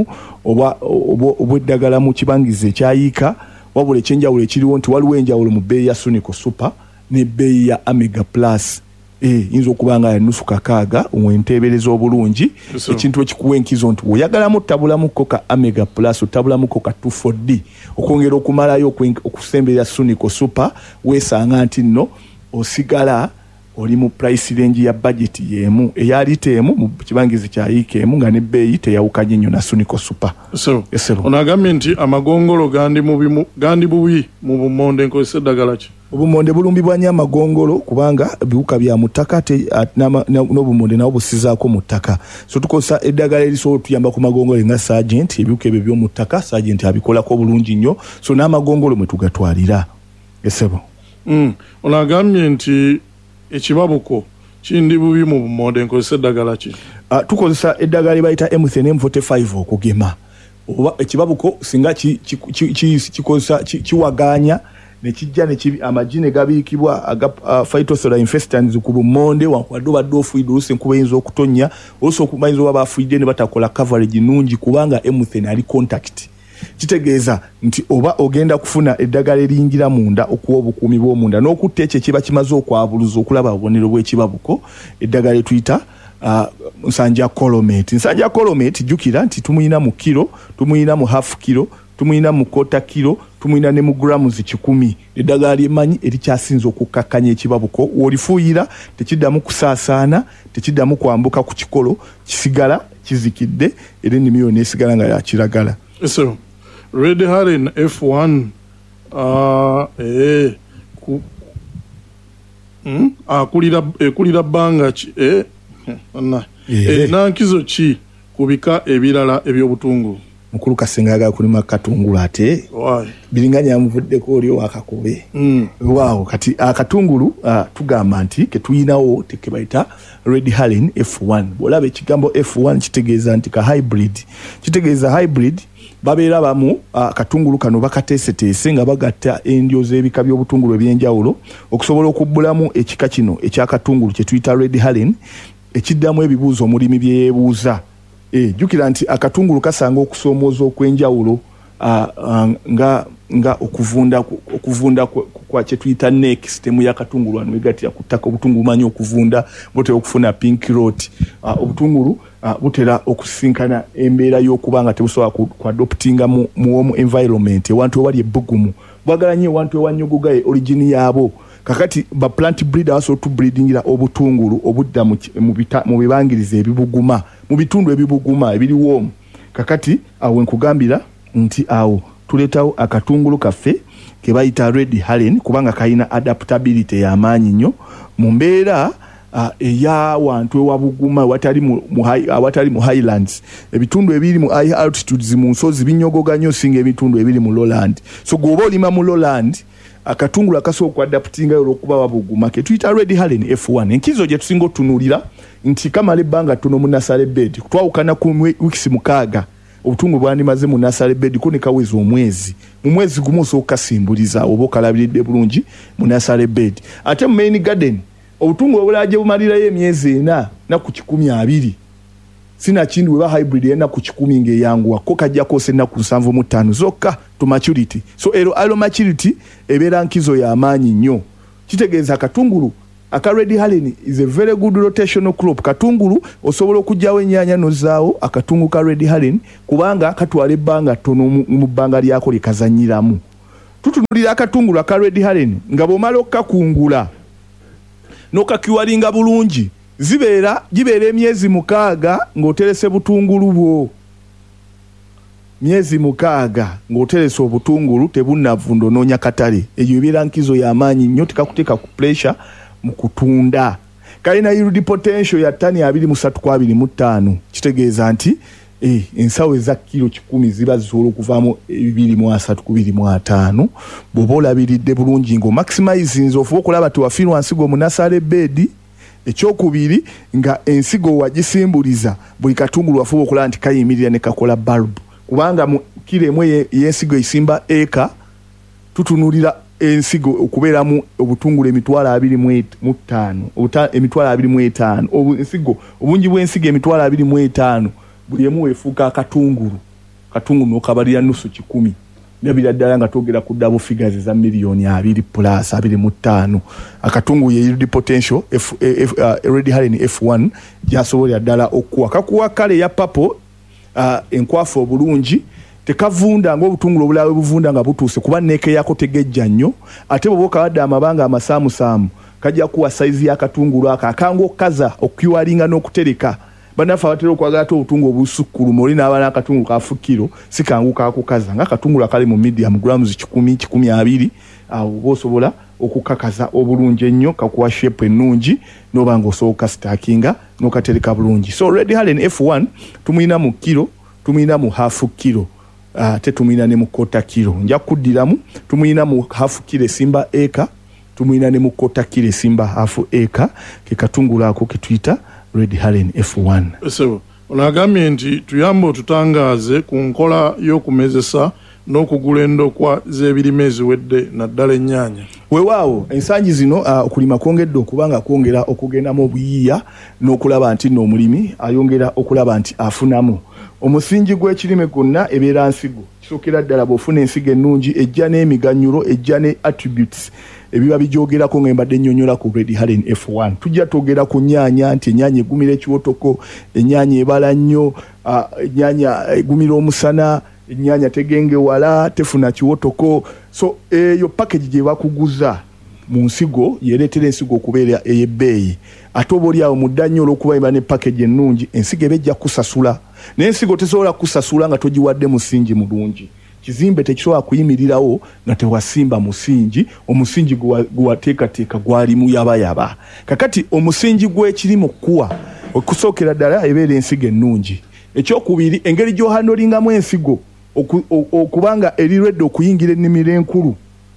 obw'eddagala mu kibangizi ekyayiika wabula ekyenjawulo ekiriwo nti waliwo enjawulo mu bbeeyi ya Sunico Super ne bbeeyi ya Omega Plus. Yinza okubanga ya nusu kakaaga wenteebereza obulungi ekintu ekikuwa enkizo nti oyagalamu tabulamuko ka Omega Plus otabulamuko ka 240 okwongera okumalayo okusemberera Sunico Super weesanga nti nno osigala oli mu price range ya budget yemu eyali teemu mu kibangizi kya ikeemu nga ne bbeeyi teyawukanye nnyo na Sunico Super. Onagambye nti amagongolo gandi bubi mu bumonde nkozesa eddagala ki? Obumonde bulumbibwa nnyo amagongolo kubanga biwuka bya mu ttaka n'obumonde nawo busizaako mu ttaka. So tukosa eddagala erisobola otuyamba ku magongolo nga Sergeant ebiwuka ebyo by'omu ttaka Sergeant abikolako bulungi nnyo so n'amagongolo mwe tugatwalira. Esebo. Onagambye nti ekibabuko kindi bubi mu bumonde nkozesa eddagala ki? Tukozesa eddagala bayita M10 M45 okugema. Oba ekibabuko singa kikozesa kiwaganya ne kijja ne kibi amagine gabiikibwa aga phytophthora infestans ku bumonde wadde badde ofuide oluusi enkuba eyinza okutonnya oluusi okumayinza oba bafuide ne batakola coverage nungi kubanga M10 ali contact. Kitegeeza nti oba ogenda kufuna eddagala eringira munda okuwa obukuumi bw'omunda n'okutta ekyo kiba kimaze okwabuluza okulaba obubonero bw'ekibabuko eddagala tuyita nsanja colomate. Nsanja colomate jjukira nti tumuyina mu kilo tumuyina mu half kilo tumuyina mu kota kilo tumuyina ne mu grams 10. Eddagala ly'emanyi erikyasinza okukakkanya ekibabuko wolifuuyira tekiddamu kusaasaana tekiddamu kwambuka ku kikolo kisigala kizikidde era ennimiro neesigala nga yakiragala. So Red Heron F1 akulira bbanga ki nankizo ki kubika ebirala eby'obutungulu? Mukulu Kasenga agala kulima katungulu ate biringanya amuvuddeko oli wakakobe. Waaw kati akatungulu tugamba nti ketuyinawo tekebaita Red Heron F1. Bwolaba ekigambo F1 kitegeeza nti ka hybrid. Kitegeeza hybrid babeera bamu katungulu kano bakateeseteese nga bagatta endyo z'ebika by'obutungulu ebyenjawulo okusobola okubbulamu ekika kino ekyakatungulu kye tuyita Red Heron ekiddamu ebibuuzo omulimi bye yeebuuza. Jjukira nti akatungulu kasanga okusoomooza okw'enjawulo nga okuvunda kwa kye tuyita neck system y'akatungulu wano wegatira ku ttaka obutungulu manyi okuvunda butera okufuna pink rot. Obutungulu butera okusinkana embeera y'okuba nga tebusobola kuadoptinga mu home environment ewantu ewali ebbugumu bwagala nnyo ewantu ewanyogoga origin yaabo. Kakati ba plant breeder asobola okubreedingira obutungulu obudda mu bibangiriza ebibuguma mu bitundu ebibuguma ebiriwo. Kakati awo nkugambira nti awo tuleetawo akatungulu kaffe ke bayita Red Heron kubanga kalina adaptability y'amaanyi nnyo mu mbeera eyawantu ewabuguma awatali mu highlands. Ebitundu ebiri mu high altitudes mu nsozi binyogoga nnyo singa ebitundu ebiri mu lowland. So gwoba olima mu lowland akatungulu akasooka adaptinga olwokuba wabuguma ke tuyita Red Haren F1 enkizo gye tusinga otunulira nti kamala ebbanga ttono mu nasale bed twawukana ku wikisi mukaaga obutungulu bwandimaze mu nasale bed ko ne kawezi omwezi mu mwezi gumu osooka simbuliza oba okalabiridde bulungi mu nasale bed ate mu main garden obutungulu obulaje bumalirayo emyezi 4 na ku 12 sina kindi we ba hybrid yena ku 10 ngeyanguwa ko kajja ko sena ku 75 zokka to maturity so ero maturity ebera nkizo ya amanyi nnyo kitegeeza akatungulu aka Red Haren is a very good rotational crop katungulu osobola okujjawo ennyanya nozaawo akatungu ka Red Haren kubanga katwala ebbanga tono mu bbanga lyako likazanyiramu tutunulira akatungulu aka Red Haren nga bomala okakungula nokakiwalinga bulungi gibeera emyezi 6 ng'oterese butungulu bwo myezi 6 ng'oterese obutungulu tebunnavundo noonya katale eyo ebeera nkizo y'amaanyi nnyo tekakuteeka ku pressure mu kutunda kalina yield potential ya ttani 23.25 kitegeeza nti ensawo eza kilo 10 ziba zisobola okuvaamu 23.25 bw'oba olabiridde bulungi ngo maximizinze ofuba okulaba tewafiirwa nsigo mu nasale bedi ekyokubiri nga ensigo wagisimbuliza buli katungulu wafuba okulaba nti kayimirira ne kakola bulb kubanga mu kilo emwe y'ensigo esimba eka tutunulira ensigo okubeeramu obutungulu emitwalo 25 emitwalo 25 ensigo obungi bw'ensigo emitwalo 25 buli emu weefuuka akatungulu n'okabalira nusu 10 nabira ddala nga twogera ku double figures za million 2 plus 25 akatungulu ye yield potential Red Haren F1 jasobolera ddala okuwa kakuwa kale ya papo enkwafu obulungi tekavunda ng'obutungulu obulawe buvunda nga butuuse kuba neeke yako tegejja nnyo ate bwe bokabadde amabanga amasaamusaamu kajja kuwa saizi y'akatungulu akanga okaza okuyiwalinga n'okutereka banafa batera okwagala obutungulu obusukkulumu oli n'abana akatungulu kafu kilo sikangu kakukaza ng'akatungulu akali mu medium grams 10-20 awo bosobola okukakaza obulungi ennyo kakuwa shape ennungi n'oba ng'osooka stackinga n'okatereka bulungi so Red Haren F1 tumuyina mu kilo tumuyina mu half kilo tetumuyina ne mu kota kilo nja kuddiramu tumuyina mu half kilo esimba eka tumuyina ne mu kota kilo esimba half eka ke katungulu ako ke tuyita Red Haren F1 so onagambye nti tuyamba otutangaaze ku nkola y'okumezesa n'okugula endokwa z'ebirime eziwedde naddala ennyaanya weewaawo ensangi zino okulima kwongedde okubanga kwongera okugendamu obuyiiya n'okulaba nti n'omulimi ayongera okulaba nti afunamu omusingi gw'ekirime gwonna ebeera nsigo kisookera ddala bw'ofuna ensigo ennungi ejja n'emiganyulo ejja ne attributes ebiba bijoogerako nga mbadde nnyonnyola ku Red Haren F1 tujja twogera ku nnyaanya nti ennyaanya egumira ekiwotoko ennyaanya ebala nnyo ennyaanya egumira omusana ennyaanya tegengewala tefuna kiwotoko so eyo package gye bakuguza mu nsigo yereetera ensigo okubeera ey'ebbeeyi ate oba oli awo mudda nnyo olw'okuba eba ne package ennungi ensigo eba ejja kusasula n'ensigo tesobola kusasula nga togiwadde musingi mulungi kizimbe tekisobola kuyimirirawo nga tewasimba musingi omusingi gwateekateeka gwali muyabayaba kakati omusingi gw'ekirimu kuwa okusookera ddala ebeera ensigo ennungi ekyokubiri engeri gy'ohandolingamu ensigo okubanga erirwedde okuyingira ennimiro enkulu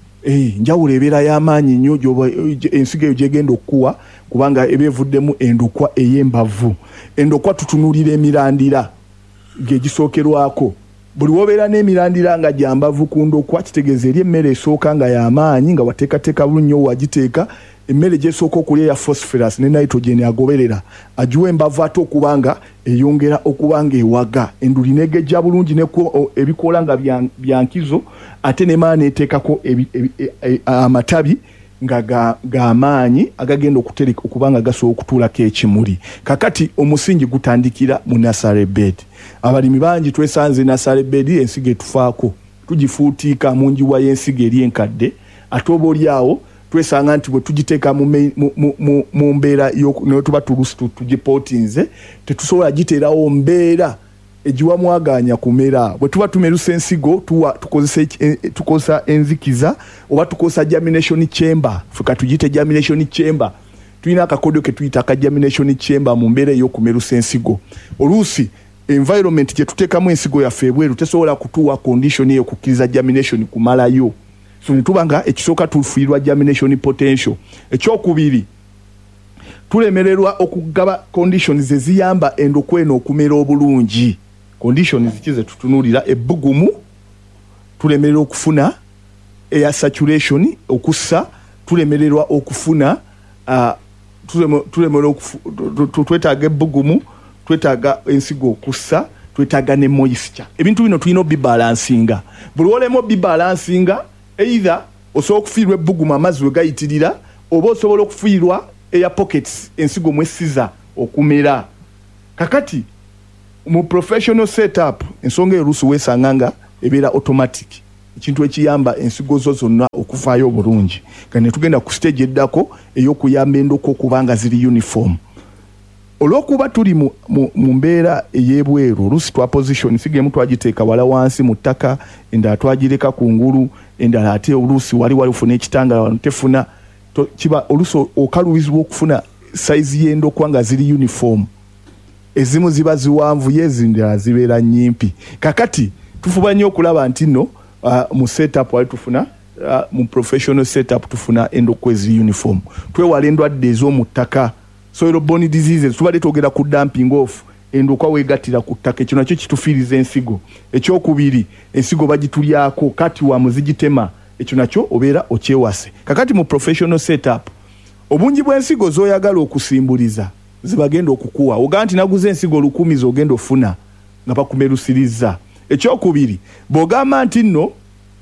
njawulo ebeera y'amaanyi nnyo ensigo eyo gyegenda okuwa kubanga eba evuddemu endokwa ey'embavu endokwa tutunulira emirandira gegisookerwako buli wobeera n'emirandira nga gyambavu ku ndokwa kitegeeza eri emmere esooka nga y'amaanyi nga wateekateeka bulungi wagiteeka emmere gyesooka okulya ya phosphorus ne nitrogen agoberera agiwa embavu ate okubanga eyongera okubanga ewaga enduli negejja bulungi ebikoola nga byankizo ate nemala neteekako amatabi nga g'amaanyi agagenda okutereka okubanga gasobola okutuulako ekimuli kakati omusingi gutandikira mu nasale bed abalimi bangi twesanze nasale bed ensigo etufaako tugifuutiika mu njiwa y'ensigo eri enkadde ate oba oli awo twesanga nti bwe tugiteeka mu mbeera netuba tugipotinze tetusobola giteerawo mbeera egiwamwaganya kumera bwe tuba tumerusa ensigo tukozesa enzikiza oba tukozesa germination chamber fuka tugite germination chamber tulina akakodo ke tuyita ka germination chamber mu mbeera ey'okumerusa ensigo oluusi environment gye tuteekamu ensigo yaffe ebweru tesobola kutuwa condition eyo kukkiriza germination kumalayo so netubanga ekisooka tufiirwa germination potential. Ekyokubiri tulemererwa okugaba conditions eziyamba endokweno okumera obulungi. Conditions zikize tutunulira ebbugumu, tulemererwa okufuna air saturation okussa, tulemererwa okufuna tulemererwa twetaaga ebbugumu, twetaaga ensigo okussa, twetaaga ne moisture. Ebintu bino tulina bibalansinga. Buli olemo bibalansinga, either osobola okufiirwa ebbugumu amazzi we gayitirira, oba osobola okufiirwa air pockets ensigo mwesiza okumera. Kakati mu professional setup ensonga erusu wesanganga ebeera automatic. Ekintu ekiyamba ensigo zo zonna okufaayo obulungi. Kane tugenda ku stage eddako ey'okuyamba endoko kubanga ziri uniform. Olwokuba tuli mu mbeera ey'ebweru, oluusi twa position sigemu twagiteeka wala wansi mu ttaka, endala twagireka ku ngulu, endala ate oluusi wali ufuna ekitangala wano tefuna, kiba oluusi okaluubizibwa okufuna size y'endokwa nga ziri uniform. Ezimu ziba ziwanvu ezindala zibeera nnyimpi. Kakati tufuba nnyo okulaba nti nno mu setup wali tufuna mu professional setup tufuna endokwa ezi uniform. Twewala endwadde ez'omu ttaka, soil-borne diseases, tubadde twogera ku dumping off, endokwa weegattira ku ttaka, ekyo nakyo kitufiiriza ensigo. Ekyokubiri, ensigo bagitulyako kati wa muzigitema, ekyo nakyo obeera okyewase. Kakati mu professional setup obungi bw'ensigo z'oyagala okusimbuliza zibagenda okukuwa. Ogaa nti naguze ensigo 1,000 z'ogenda ofuna nga bakumerusiriza. Ekyokubiri, bw'ogamba nti nno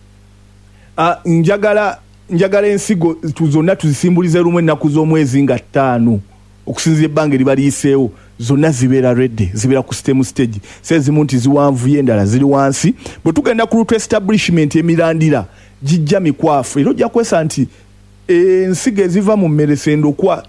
njagala ensigo zonna tuzisimbulize lumu ennaku z'omwezi nga 5 okusinzira ebbanga eriba liyiseewo, zonna zibeera ready, zibeera ku system stage. Sezimu nti ziwanvu endala ziri wansi. Bwe tugenda ku root establishment emirandira gijja mikwafu, era ojja kwesa nti ensigo eziva mu mmere sendokwa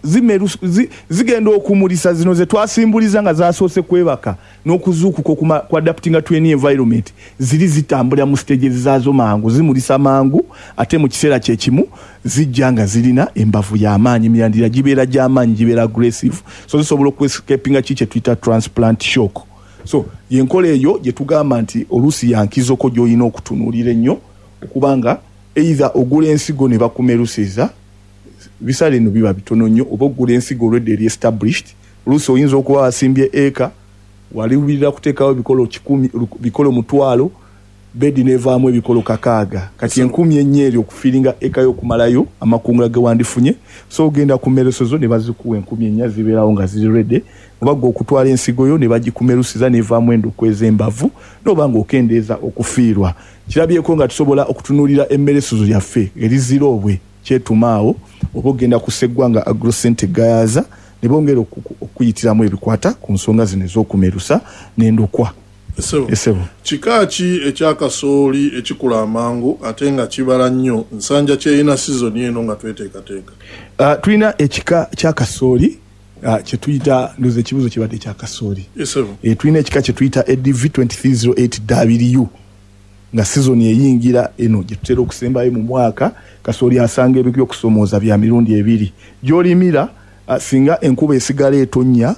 zigenda okumulisa zino ze twasimbuliza nga zasoose kwebaka n'okuzuukuka ku adapting to any environment, ziri zitambula mu stages zaazo mangu, zimulisa mangu, ate mu kiseera kye kimu zijja nga zirina embavu y'amaanyi, emirandira gibeera gy'amaanyi, gibeera aggressive, so zisobola okwescapinga kye tuyita transplant shock. So yenkola eyo gye tugamba nti oluusi yankizoko gy'olina okutunuulira ennyo okubanga either ogula ensigo ne bakumerusiza, bisale eno biba bitono nnyo, oba ogula ensigo already established. Oluusi oyinza okuba wasimbye eka, waliwulira kuteekawo bikolo 100, bikolo 1,000, bedi nevaamu ebikolo 600. Kati 10,000 eri okufiringa eka y'okumalayo amakungula ge wandifunye, so ogenda ku mmereso ne bazikuwa 10,000 zibeerawo nga ziri ready. Oba gwe okutwala ensigo yo ne bagikumerusiza nevaamu endokwa ez'embavu, n'oba ng'okendeeza okufiirwa. Kirabyeko nga tusobola okutunuulira emmeresozo yaffe eriziroobwe kyetumaawo, oba ogenda ku sseggwanga agrocent gayaza ne bongera okuyitiramu ebikwata ku nsonga zino ez'okumerusa n'endokwa. Esebo. Kika ki ekyakasooli ekikula amangu ate nga kibala nnyo nsanja kyeyina sizoni eno nga tweteekateeka? Tulina ekika kyakasooli kye tuyita, ndoze ekibuzo kibadde kyakasooli. Tulina ekika kye tuyita ADV 2308W nga sizoni eyingira eno gye tutera okusembayo mu mwaka. Kasooli asanga ebyo by'okusomooza bya mirundi 2 gy'olimira, singa enkuba esigala etonnya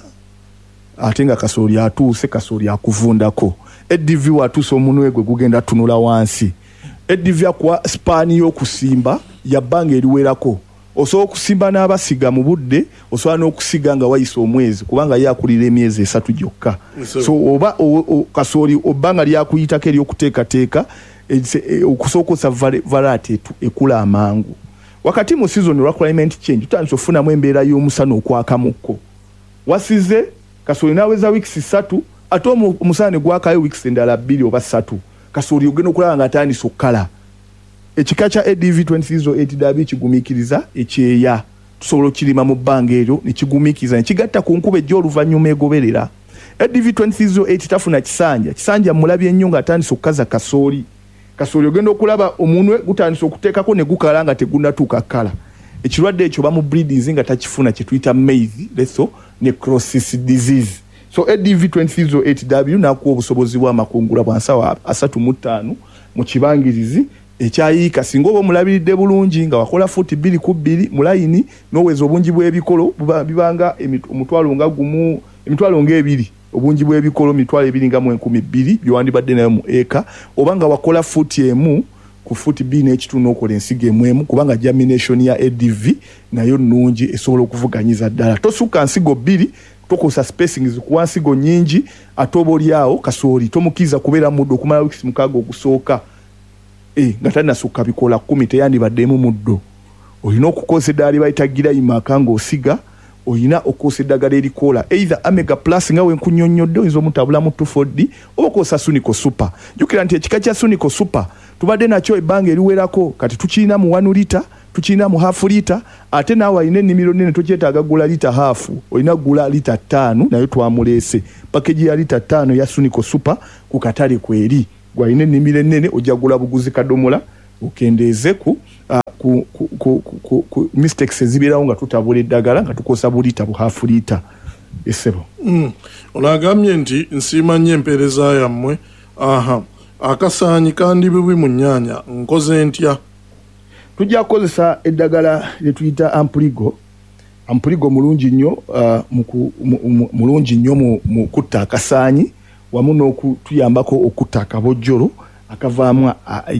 ate nga kasooli atuuse, kasooli akuvundako. ADV watuuse omunwe gwe gugenda tunula wansi. ADV akuwa spaani y'okusimba ya bbanga eriwerako. Osobola okusimba n'abasiga mu budde, osobola n'okusiga nga wayisa omwezi kubanga yakulira emyezi 3 gyokka. So oba kasooli obbanga lyakuyitako ery'okuteekateeka okusookosa variety ekula amangu. Wakati mu season olwa climate change tutandise okufunamu embeera y'omusana okwakamukko. Wasize kasooli naweza weeks 3 ate omusana ne gwakayo weeks endala 2 oba 3, kasooli ogenda okulaba nga atandise okukala. Ekika kya ADV 2308W kigumiikiriza ekyeya, tusobola okirima mu bbanga eryo ne kigumiikiriza ne kigatta ku nkuba egy'oluvannyuma egoberera. ADV 2308 tafuna kisanja mulabye ennyo nga atandise okukaza kasooli. Kasooli ogenda okulaba omunwe gutandise okuteekako ne gukala nga tegunnatuuka kkala. Ekirwadde ekyo bamu breedings nga takifuna kye tuyita maize letho necrosis disease. So ADV 2308W nakuwa obusobozi bw'amakungula bwa nsawa 35 mu kibangirizi ekyayiika singa oba omulabiridde bulungi nga wakola futi 2 mulayini n'oweza obungi bw'ebikolo bibanga omutwalo nga gumu, emitwalo nga 2, obungi bw'ebikolo mitwalo 2 nga mu 12,000 byowandibadde nayo mu eka, oba nga wakola futi emu ku foot B n'ekitu n'okola ensigo emwemu kubanga germination ya ADV nayo nnungi esobola okuvuganyiza ddala. Tosukka nsigo bbiri tokosa spacing zikuwa nsigo nyingi atobolyawo kasooli tomukiza kubeera muddo okumala weeks mukaaga ogusooka nga tannasukka bikola 10 teyandibaddemu muddo. Olina okukozesa eddagala bayita Glymac ng'osiga, olina okukozesa eddagala erikoola either Omega Plus nga wenkunnyonnyodde oyinza omutabulamu 2,4-D oba okozesa Sunico Super. Jjukira nti ekika kya Sunico Super tubadde nakyo ebbanga eriwerako kati tukirina mu 1 lita tukirina mu half lita ate naawe alina ennimiro nnene tokyetaaga gula lita half olina gula lita 5 nayo twamuleese pakeji ya lita 5 ya Sunico Super ku katale kweri gwalina ennimiro ennene ojja gula buguzi kadomola okendeeze ku mistakes ezibirawo nga tutabula eddagala nga tukosa bulita bu half lita esebo. Olagambye nti nsiima nnyo empeereza yammwe. Akasaanyi kandi bibi mu nnyaanya nkoze ntya? Tujja kukozesa eddagala lye tuyita Ampligo. Ampligo mulungi nnyo mulungi nnyo mu kutta akasaanyi wamu n'okutuyambako okutta akabojjolo akavaamu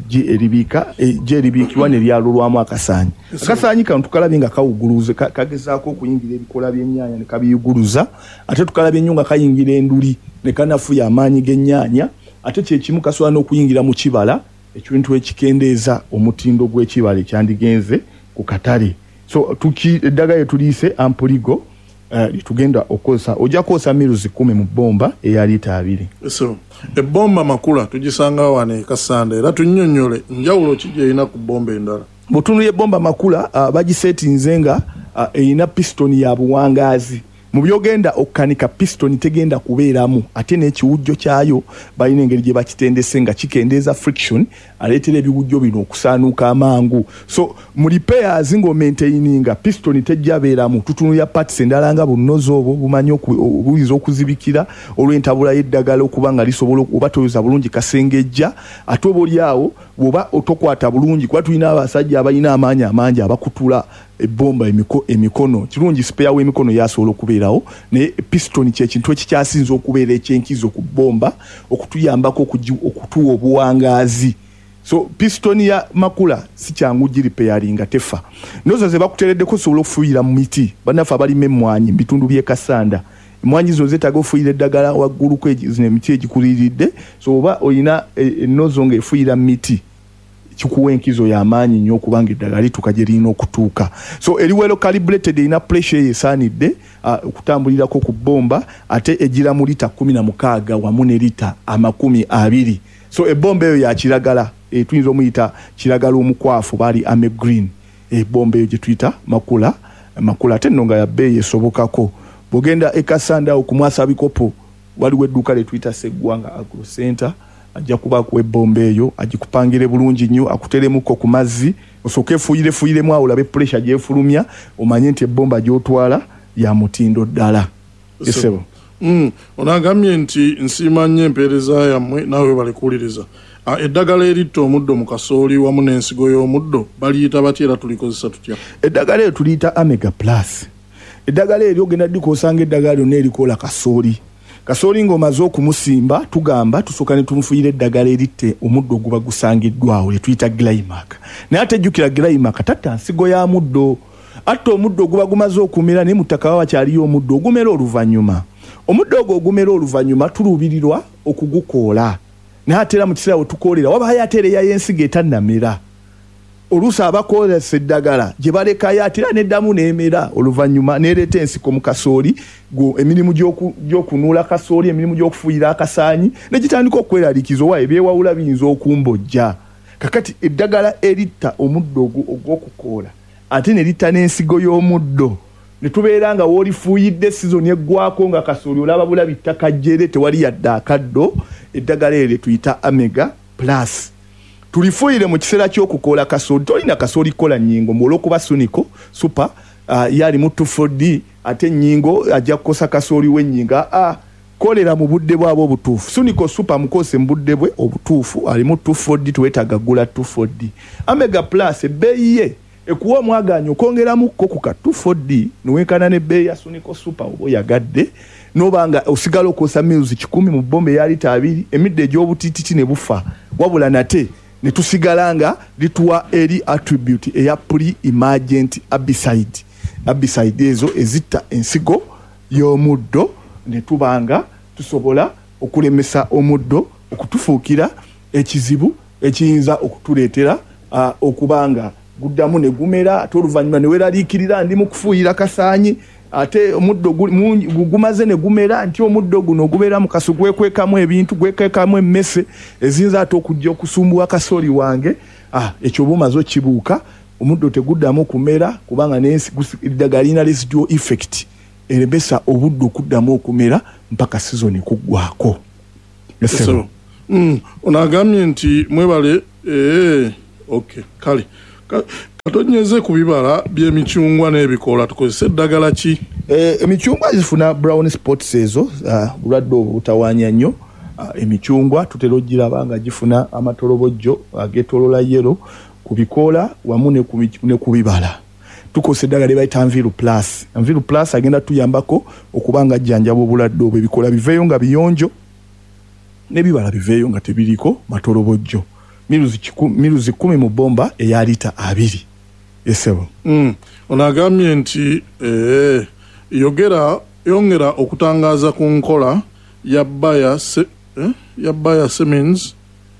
eribiikibwa ne lyalulwamu akasaanyi. Akasaanyi kano tukalabye nga kawuguluze kagezaako okuyingira ebikola by'ennyaanya ne kabiyuguluza ate tukalabye nnyo nga kayingira enduli ne kanafuya amaanyi g'ennyaanya ate kyekimu kasobola n'okuyingira mu kibala ekintu ekikendeeza omutindo gw'ekibala ekyandigenze ku katale. So eddagala lye tuliise Ampligo litugenda okozesa ojja kukozesa miruzi 10 mu bomba eya lita 2. So ebbomba makula tugisanga wane e Kasanda era tunnyonnyole njawulo ki gy'erina ku bomba endala. Butundu y'ebbomba makula bagisetinze nga erina piston ya buwangaazi. Mu byogenda okkanika piston tegenda kubeeramu ate n'ekiwujjo kyayo balina engeri gye bakitendese nga kikendeeza friction aleetera ebiwujjo bino okusaanuuka amangu. So mu repairs ng'omaintaininga piston tejja beeramu tutunulya parts endala nga bunozo obwo bumanyi obuyinza okuzibikira olw'entabula y'eddagala okuba nga lisobola oba toyoza bulungi kasengejja ate obolyawo bw'oba otokwata bulungi kuba tulina abasajja abalina amaanyi amangi abakutula ebbomba emikono kirungi spare w'emikono yasobola okubeerawo ne piston kyekintu ekikyasinza okubeera ekyenkizo ku bbomba okutuyambako okutuwa obuwangaazi. So piston ya makula si kyangu giripairinga tefa. Nozo ze bakutereddeko osobola okufuuyira mu miti bannaffe abalima emmwanyi mu bitundu by'e Kasanda emmwanyi zo zeetaaga ofuuyira eddagala wagguluko zino emiti egikuliiridde so oba olina ennozo ng'efuuyira mu miti kikuwa enkizo y'amaanyi nnyo okubanga eddagala lituuka gye lirina okutuuka. So eri well calibrated erina pressure esaanidde okutambulirako ku bbomba ate egira mu lita 16 wamu ne lita 20. So ebbomba eyo ya kiragala tuyinza omuyita kiragala omukwafu bali ame green ebbomba eyo gye tuyita makula ate nno nga ya bbeeyi esobokako. Bw'ogenda e Kasanda okumwasa bikopo waliwo edduuka lye tuyita Sseggwanga Agro Center ajja kuba ku ebbomba eyo agikupangire bulungi nnyo akuteremuko ku mazzi osooke fuuyiremu awo olabe pressure gyefulumya omanye nti ebbomba gy'otwala ya mutindo ddala. Esebo. Onagambye nti nsiima nnyo empeereza yammwe naawe balikuwuliriza. Eddagala eritta omuddo mu kasooli wamu n'ensigo y'omuddo baliyita batya era tulikozesa tutya? Eddagala eryo tuliyita Omega Plus. Eddagala eryo ogenda ddikosanga eddagala lyonna erikoola kasooli. Kasooli ng'omaze okumusimba tugamba tusooka ne tumufuuyira eddagala eritte omuddo oguba gusangiddwawo lye tuyita Glymac. Naye ate jjukira Glymac tatta nsigo ya muddo. Atta omuddo oguba gumaze okumera naye mu ttaka wakyaliyo omuddo ogumera oluvannyuma. Omuddo ogwo ogumera oluvannyuma tuluubirirwa okugukoola. Naye ate era mu kiseera we tukoolera wabaayo ate ereya y'ensigo etannamera. Oluusi abakoolesa eddagala gye balekayo ate era n'eddamu n'emera oluvannyuma n'ereeta ensiko mu kasooli emirimu gy'okunuula kasooli emirimu gy'okufuuyira akasaanyi ne gitandika okweraliikiza owa ebyewawula biyinza okumbojja. Kakati eddagala eritta omuddo ogw'okukoola ate ne litta n'ensigo y'omuddo ne tubeera nga w'olifuuyidde sizoni eggwako nga kasooli olaba bulabi ttaka jjere tewali yadde akaddo. Eddagala eryo tuyita Omega Plus. Tulifuuyire mu kiseera ky'okukoola kasooli tolina kasooli kola nnyingo olw'okuba Sunico Super yali mu 2,4-D ate nnyingo ajja kukosa kasooli w'ennyinga kolera mu budde bwabo obutuufu. Sunico Super mukose mu budde bwe obutuufu ali mu 2,4-D tuwetaaga gula 2,4-D. Omega Plus ebbeeyi ye ekuwa omwagaanya okwongeramukko ku ka 2,4-D niwenkana n'ebbeeyi ya Sunico Super oba oyagadde noba nga osigala okosa miruzi 10 mu bbomba eya lita 2 emidde egy'obutiititi ne bufa wabula nate ne tusigalanga lituwa eri attribute eya pre-emergent herbicide ezo ezitta ensigo y'omuddo ne tubanga tusobola okulemesa omuddo okutufuukira ekizibu ekiyinza okutuleetera okubanga guddamu ne gumera ate oluvannyuma ne weeraliikirira ndi mu kufuuyira kasaanyi ate omuddo gumaze ne gumera nti omuddo guno gubeera mu kaso gwekwekamu ebintu gwekwekamu emmese eziyinza ate okujja okusumbuwa kasooli wange ekyo bumaze okibuuka omuddo teguddamu kumera kubanga eddagala lina residual effect eremesa obudde okuddamu okumera mpaka sizoni kuggwako. Onagambye nti mwebale okay kale katonyeze ku bibala by'emicyungwa n'ebikoola tukozesa eddagala ki? Emicyungwa zifuna brown spots ezo bulwadde obutawaanya nnyo. Emicyungwa tutera ogiraba nga gifuna amatolobojjo ageetoloola yero ku bikoola wamu ne ku bibala. Tukozesa eddagala lye bayita Anviru Plus. Anviru Plus agenda tuyambako okubanga ajjanjaba obulwadde obwo ebikoola biveeyo nga biyonjo n'ebibala biveeyo nga tebiriko matolobojjo. Miruzi 10 mu bomba eya lita 2. Yesebo. Onagambye nti yongera okutangaaza ku nkola ya Bayer Semenz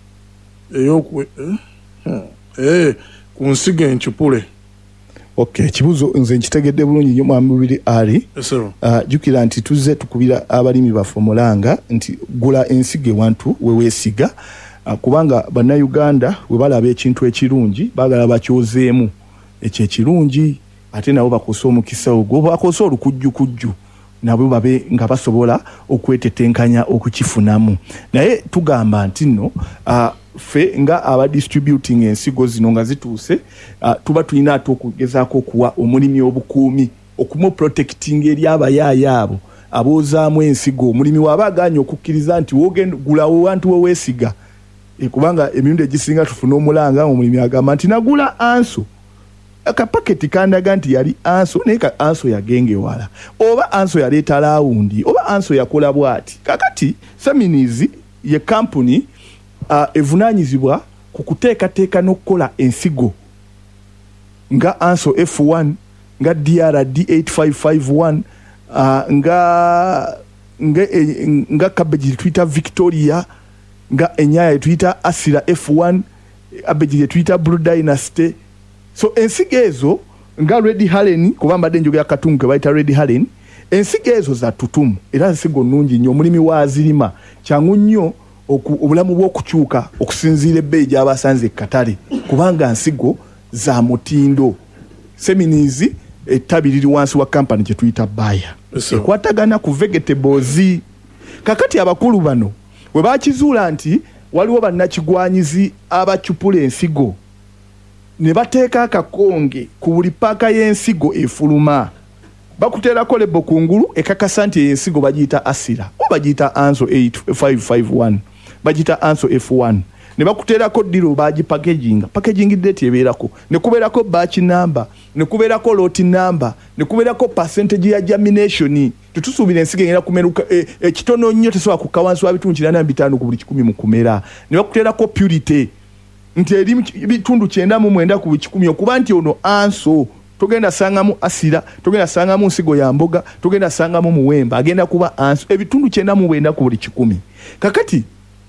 ku nsigo enkipule. Okay, kibuzo nze nkitegedde bulungi nnyo mwami ali. Jukira nti tuzze tukubira abalimi baffe Mulanga nti gula ensige wantu weweesiga kubanga bannayuganda we balaba ekintu ekirungi baagala bakyozeemu ekyo ekirungi ate nabo bakosa omukisa ogwo bakosa olukujjukujju nabo babe nga basobola okwetetenkanya okukifunamu. Naye tugamba nti nno fe nga aba distributing ensigo zino nga zituuse tuba tulina ate okugezaako okuwa omulimi obukuumi okumu protecting eri abayaayo abo aboozaamu ensigo. Omulimi waba aganye okukkiriza nti wogenda gulawo wantu weweesiga kubanga emirundi egisinga tufuna omulanga omulimi agamba nti nagula anso akapaketi kandaga nti yali anso naye ka anso yagengewala oba anso yaleeta laawundi oba anso yakola bwati. Kakati Seminizi ye company evunaanyizibwa ku kuteekateeka n'okukola ensigo nga anso F1 nga DRD 8551 nga cabbage Twitter Victoria nga enyaya Twitter Asira F1 abeji Twitter Blue Dynasty. So ensigo ezo nga Red Halen kuba mbadde njogera katungu ke bayita Red Halen ensigo ezo za tutumu era ensigo nnungi nnyo omulimi waazirima kyangu nnyo obulamu bw'okukyuka okusinziira ebbeeyi gy'abasanze ekkatale kubanga nsigo za mutindo. Seminizi ettabi liri wansi wa kampani gye tuyita Bayer ekwatagana ku vegetables. Kakati abakulu bano we bakizuula nti waliwo bannakigwanyizi abacupula ensigo ne bateeka akakonge ku buli paaka y'ensigo efuluma bakuteerako lebo kungulu ekakasa nti ensigo bagiyita Asira oba bagiyita Anso 8551 bagiyita Anso F1 ne bakuteerako diro packaging date ebeerako ne kubeerako batch number ne kubeerako lot number ne kubeerako percentage ya germination. Tutusuubira ensigo engenda kumeruka ekitono nnyo tesobola kukka wansi wa bitundu 85 ku buli 100 mu kumera. Ne bakuteerako purity nti eri bitundu 99 ku buli 100 okuba nti ono anso togenda sangamu Asira togenda sangamu nsigo ya mboga togenda sangamu muwemba agenda kuba anso ebitundu 99 ku buli 100. Kakati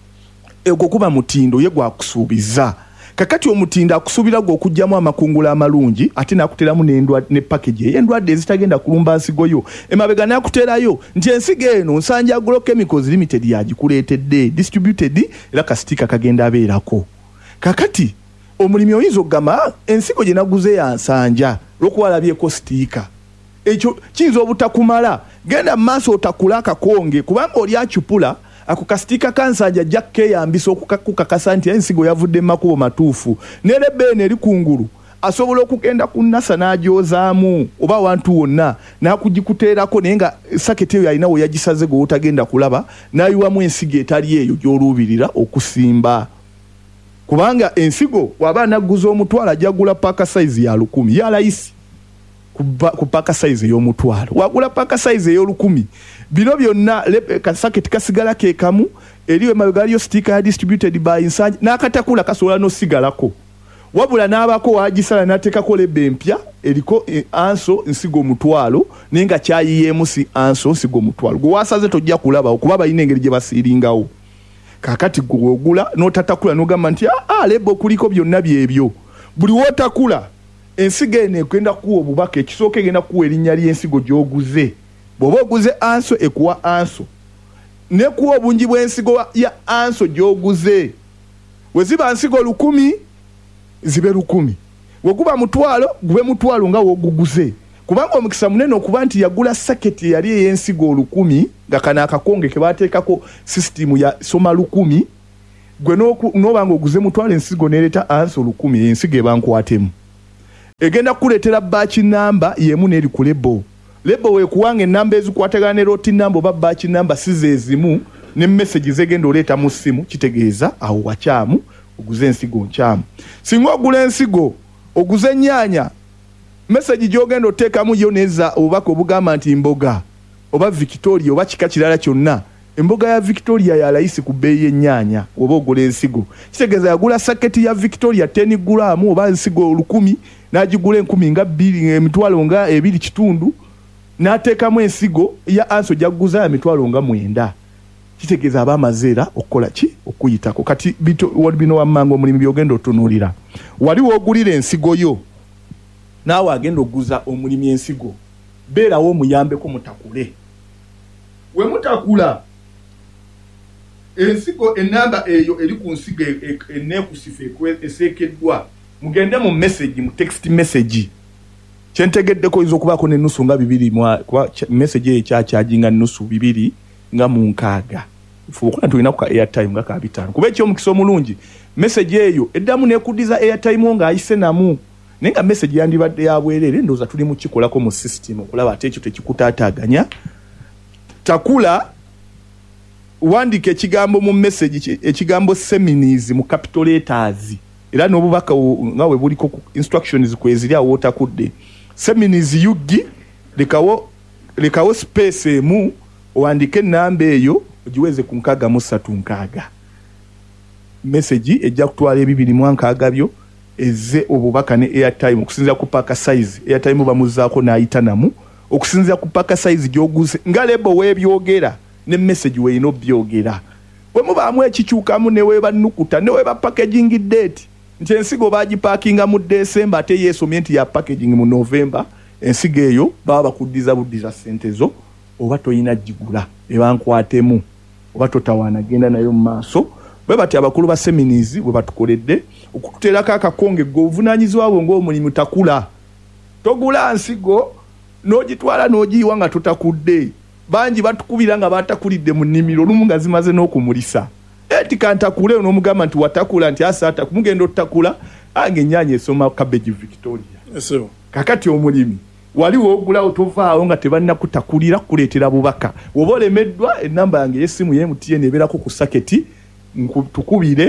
ego kuba mutindo ye gwakusuubiza. Kakati omutindo akusuubira gwo okujjamu amakungula amalungi ate nakuteramu ne package y'endwadde ezitagenda kulumba nsigo yo emabega nakuterayo nti ensigo eno Nsanja Agrochemicals Limited yagikuleetedde distributed era kastika kagenda abeerako. Kakati omulimi oyinza okugamba ensigo gye naguze ya Nsanja lwokuba alabyeko sitiika ekyo kiyinza obutakumala genda mu maaso otakula akakonge kubanga oli acupula ako kastika kansanja jakke yambisa okukakasa nti ensigo yavudde makubo matuufu nerebene eri kungulu asobola okugenda ku nasa n'agyozaamu oba wantu wonna n'akugikuteerako naye nga saketi eyo alina we yagisaze gwe otagenda kulaba n'ayiwamu ensigo etali eyo gy'oluubirira okusimba kubanga ensigo waba nagguza omutwala ajagula paaka size ya 10 ya layisi ku paaka size ey'omutwalo wagula paaka size ey'olukumi bino byonna kasaketi kasigala ke kamu eriyo emabega aliyo sticker ya distributed by Nsanja n'akatakula kasobola n'osigalako wabula n'abako wagisala n'ateekako lebbe empya eriko anso nsigo omutwalo naye nga kyayiyeemu si anso nsigo omutwalo gwe wasaze tojja kulaba kuba balina engeri gye basiiringawo kakati gwe ogula n'otatakula n'ogamba nti lebbe okuliko byonna byebyo buli wootakula ensigo eno egenda kuwa obubaka ekisooka egenda kuwa erinnya ly'ensigo gy'oguze bw'oba oguze anso ekuwa anso ne kuwa obungi bw'ensigo ya anso gy'oguze we ziba nsigo 1,000 zibe 1,000 we guba mutwalo gube mutwalo nga woguguze kubanga omukisa munene okuba nti yagula saketi yali ey'ensigo 1,000 nga kana akakonge ke baateekako system ya soma 1,000 gwe n'obanga oguze mutwalo ensigo n'ereeta anso 1,000 ensigo eba nkwatemu egenda kukuleetera batch number yemu n'eri ku lebo weekuwanga ennamba ezikwatagana ne roti number oba batch number si ze zimu ne message zegenda oleeta mu ssimu kitegeeza awo wakyamu oguze ensigo nkyamu singa ogula ensigo oguze ennyaanya message gy'ogenda oteekamu yo neza obubaka obugamba nti mboga oba Victoria oba kika kirala kyonna emboga ya Victoria ya layisi ku bbeeyi y'ennyaanya oba ogula ensigo kitegeeza yagula saketi ya Victoria 10 gulaamu oba ensigo 1,000 n'agigula 10,000 nga 2 emitwalo nga 2 kitundu n'ateekamu ensigo ya anso gyagguza ya mitwalo nga 9 kitegeeza abamazeera okukola ki okuyitako kati bino wammango omulimu byogenda otunuulira wali woogulira ensigo yo naawe agenda oguza omulimu ensigo beerawo omuyambeko mutakule we mutakula ensigo ennamba eyo eri ku nsigo enneekusifu eseekeddwa mugende mu message mu text message kyentegeddeko oyinza okubaako n'ennusu nga 2 message eyo ekyakyajinga nnusu 2 nga mu 6 fuukola tulinaku ka airtime nga ka 5 kuba ekyomukisa omulungi message eyo eddamu neekuddiza airtime nga ayise namu naye nga message yandibadde ya bwereere ndowooza tuli mu kikolako mu system okulaba ate ekyo tekikutaataaganya takula wandika ekigambo mu message ekigambo seminars mu capital letters era n'obubaka nga we buliko instructions kweziri awo otakudde seminars yugi lekawo space emu owandike ennamba eyo ogiweze ku 636 message ejja kutwala 2.6 byo eze obubaka ne airtime okusinzira ku paaka size airtime bamuzaako n'ayita namu okusinzira ku paaka size gy'oguze nga lebo weebyogera ne message weeyina obyogera bwe mubaamu ekikyukamu ne weeba nukuta ne weeba packaging date nti ensigo baagipaakinga mu December ate yeesomye nti ya packaging mu November ensigo eyo baba bakuddiza buddiza ssente zo oba toyina gigula eba nkwatemu oba totawaana genda nayo mu maaso bwe bati abakulu ba seminars bwe batukoledde okututeerako akakonge g'obuvunaanyizibwa bwo ng'omulimu takula togula nsigo n'ogitwala n'ogiyiwa nga totakudde bangi batukubira nga batakulidde mu nnimiro olumu nga zimaze n'okumulisa eti kantakule n'omugamba nti watakula nti asata kumugenda otakula ng'ennyaanya esoma cabbage Victoria kakati omulimi wali woogulawo tovaawo nga tebalina kutakulira kuleetera bubaka woba olemeddwa ennamba yange y'essimu ye MTN ebeerako ku saketi tukubire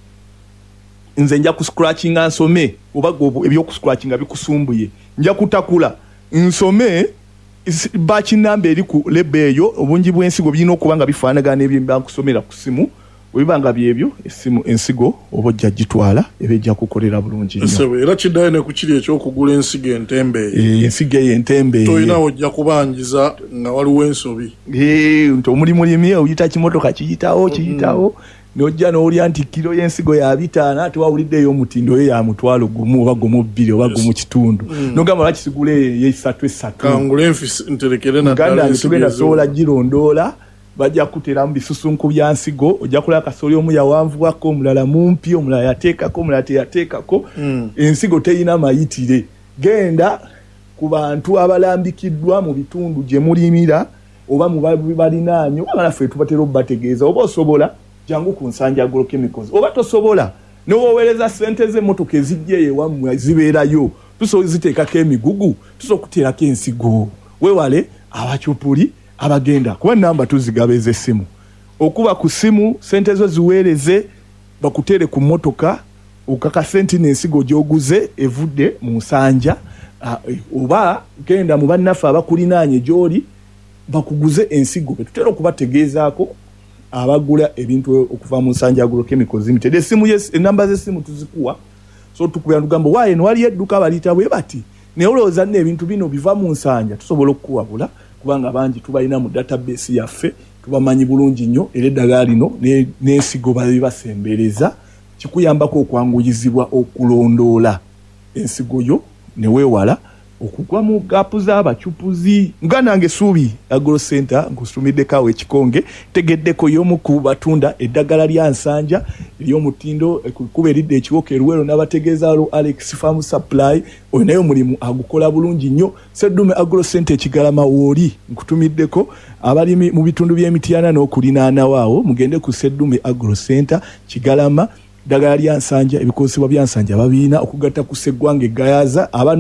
nze nja ku scratchinga nsome oba ebyokuscratchinga bikusumbuye nja kutakula nsome batch number eri ku lebe eyo obungi bw'ensigo birina okuba nga bifaanagana n'ebyo nkusomera ku simu webanga byebyo esimu ensigo oba ojja gitwala eba ejja kukolera bulungi nnyo era kiddayo ne ku kiri ekyokugula ensigo entembe ensigo eyo entembe toyina ojja kubangiza nga waliwo ensobi nti omulimulimi oyita kimotoka kiyitawo n'ojja n'olya nti kiro y'ensigo ya 5 ate wawulidde ey'omutindo yo ya mutwalo gumu oba gumu 2 oba gumu kitundu n'ogamba lwakisigula ye3 kangula enfisi nterekere naddala tugenda sobola girondoola bajja kuteramu bisusunku bya nsigo ojja kulaba kasooli omu yawanvuwako omulala mumpi omulala yateekako omulala teyateekako ensigo teyina mayitire genda ku bantu abalambikiddwa mu bitundu gye mulimira oba mu balinaanyo oba naffe tubatera obategeeza oba osobola jangu ku Nsanja Agrochemicals oba tosobola n'owowereza ssente z'emmotoka ezijja ewammwe zibeerayo tusobola ziteekako emigugu tusobola okuteerako ensigo weewale abakyupuli abagenda kuba namba tuzigaba ez'essimu okuba ku simu ssente zo ziweereze bakuteere ku mmotoka okakase nti n'ensigo gy'oguze evudde mu Nsanja oba genda mu bannaffe abakulinaanye gy'oli bakuguze ensigo betutera okubategeezaako abagula ebintu okuva mu Nsanja Agrochemicals Limited. Esimu enamba z'essimu tuzikuwa so tukubira tugamba waaye no wali edduka balita bwe bati ne olowooza n'ebintu bino biva mu Nsanja tusobola okukuwabula kubanga bangi tubalina mu database yaffe tubamanyi bulungi nnyo era eddagala lino n'ensigo basembereza kikuyambako okwanguyizibwa okulondoola ensigo yo ne weewala okugwa mu gapu z'abacupuzi nga nange Suubi Agro Center nkusumiddeko ekikonge tegeddeko y'omu ku batunda eddagala lya Nsanja ery'omutindo kuba eridde ekiwoka eruwero n'abategeezaalo Alex Farm Supply oyo naye omulimu agukola bulungi nnyo. Seddume Agro Center Kigalama wooli nkutumiddeko abalimi mu bitundu by'Emityana n'okulinaana waawo mugende ku Seddume Agro Center Kigalama ddagala lya Nsanja ebikosebwa bya Nsanja babiina okugatta ku Sseggwanga Egayaza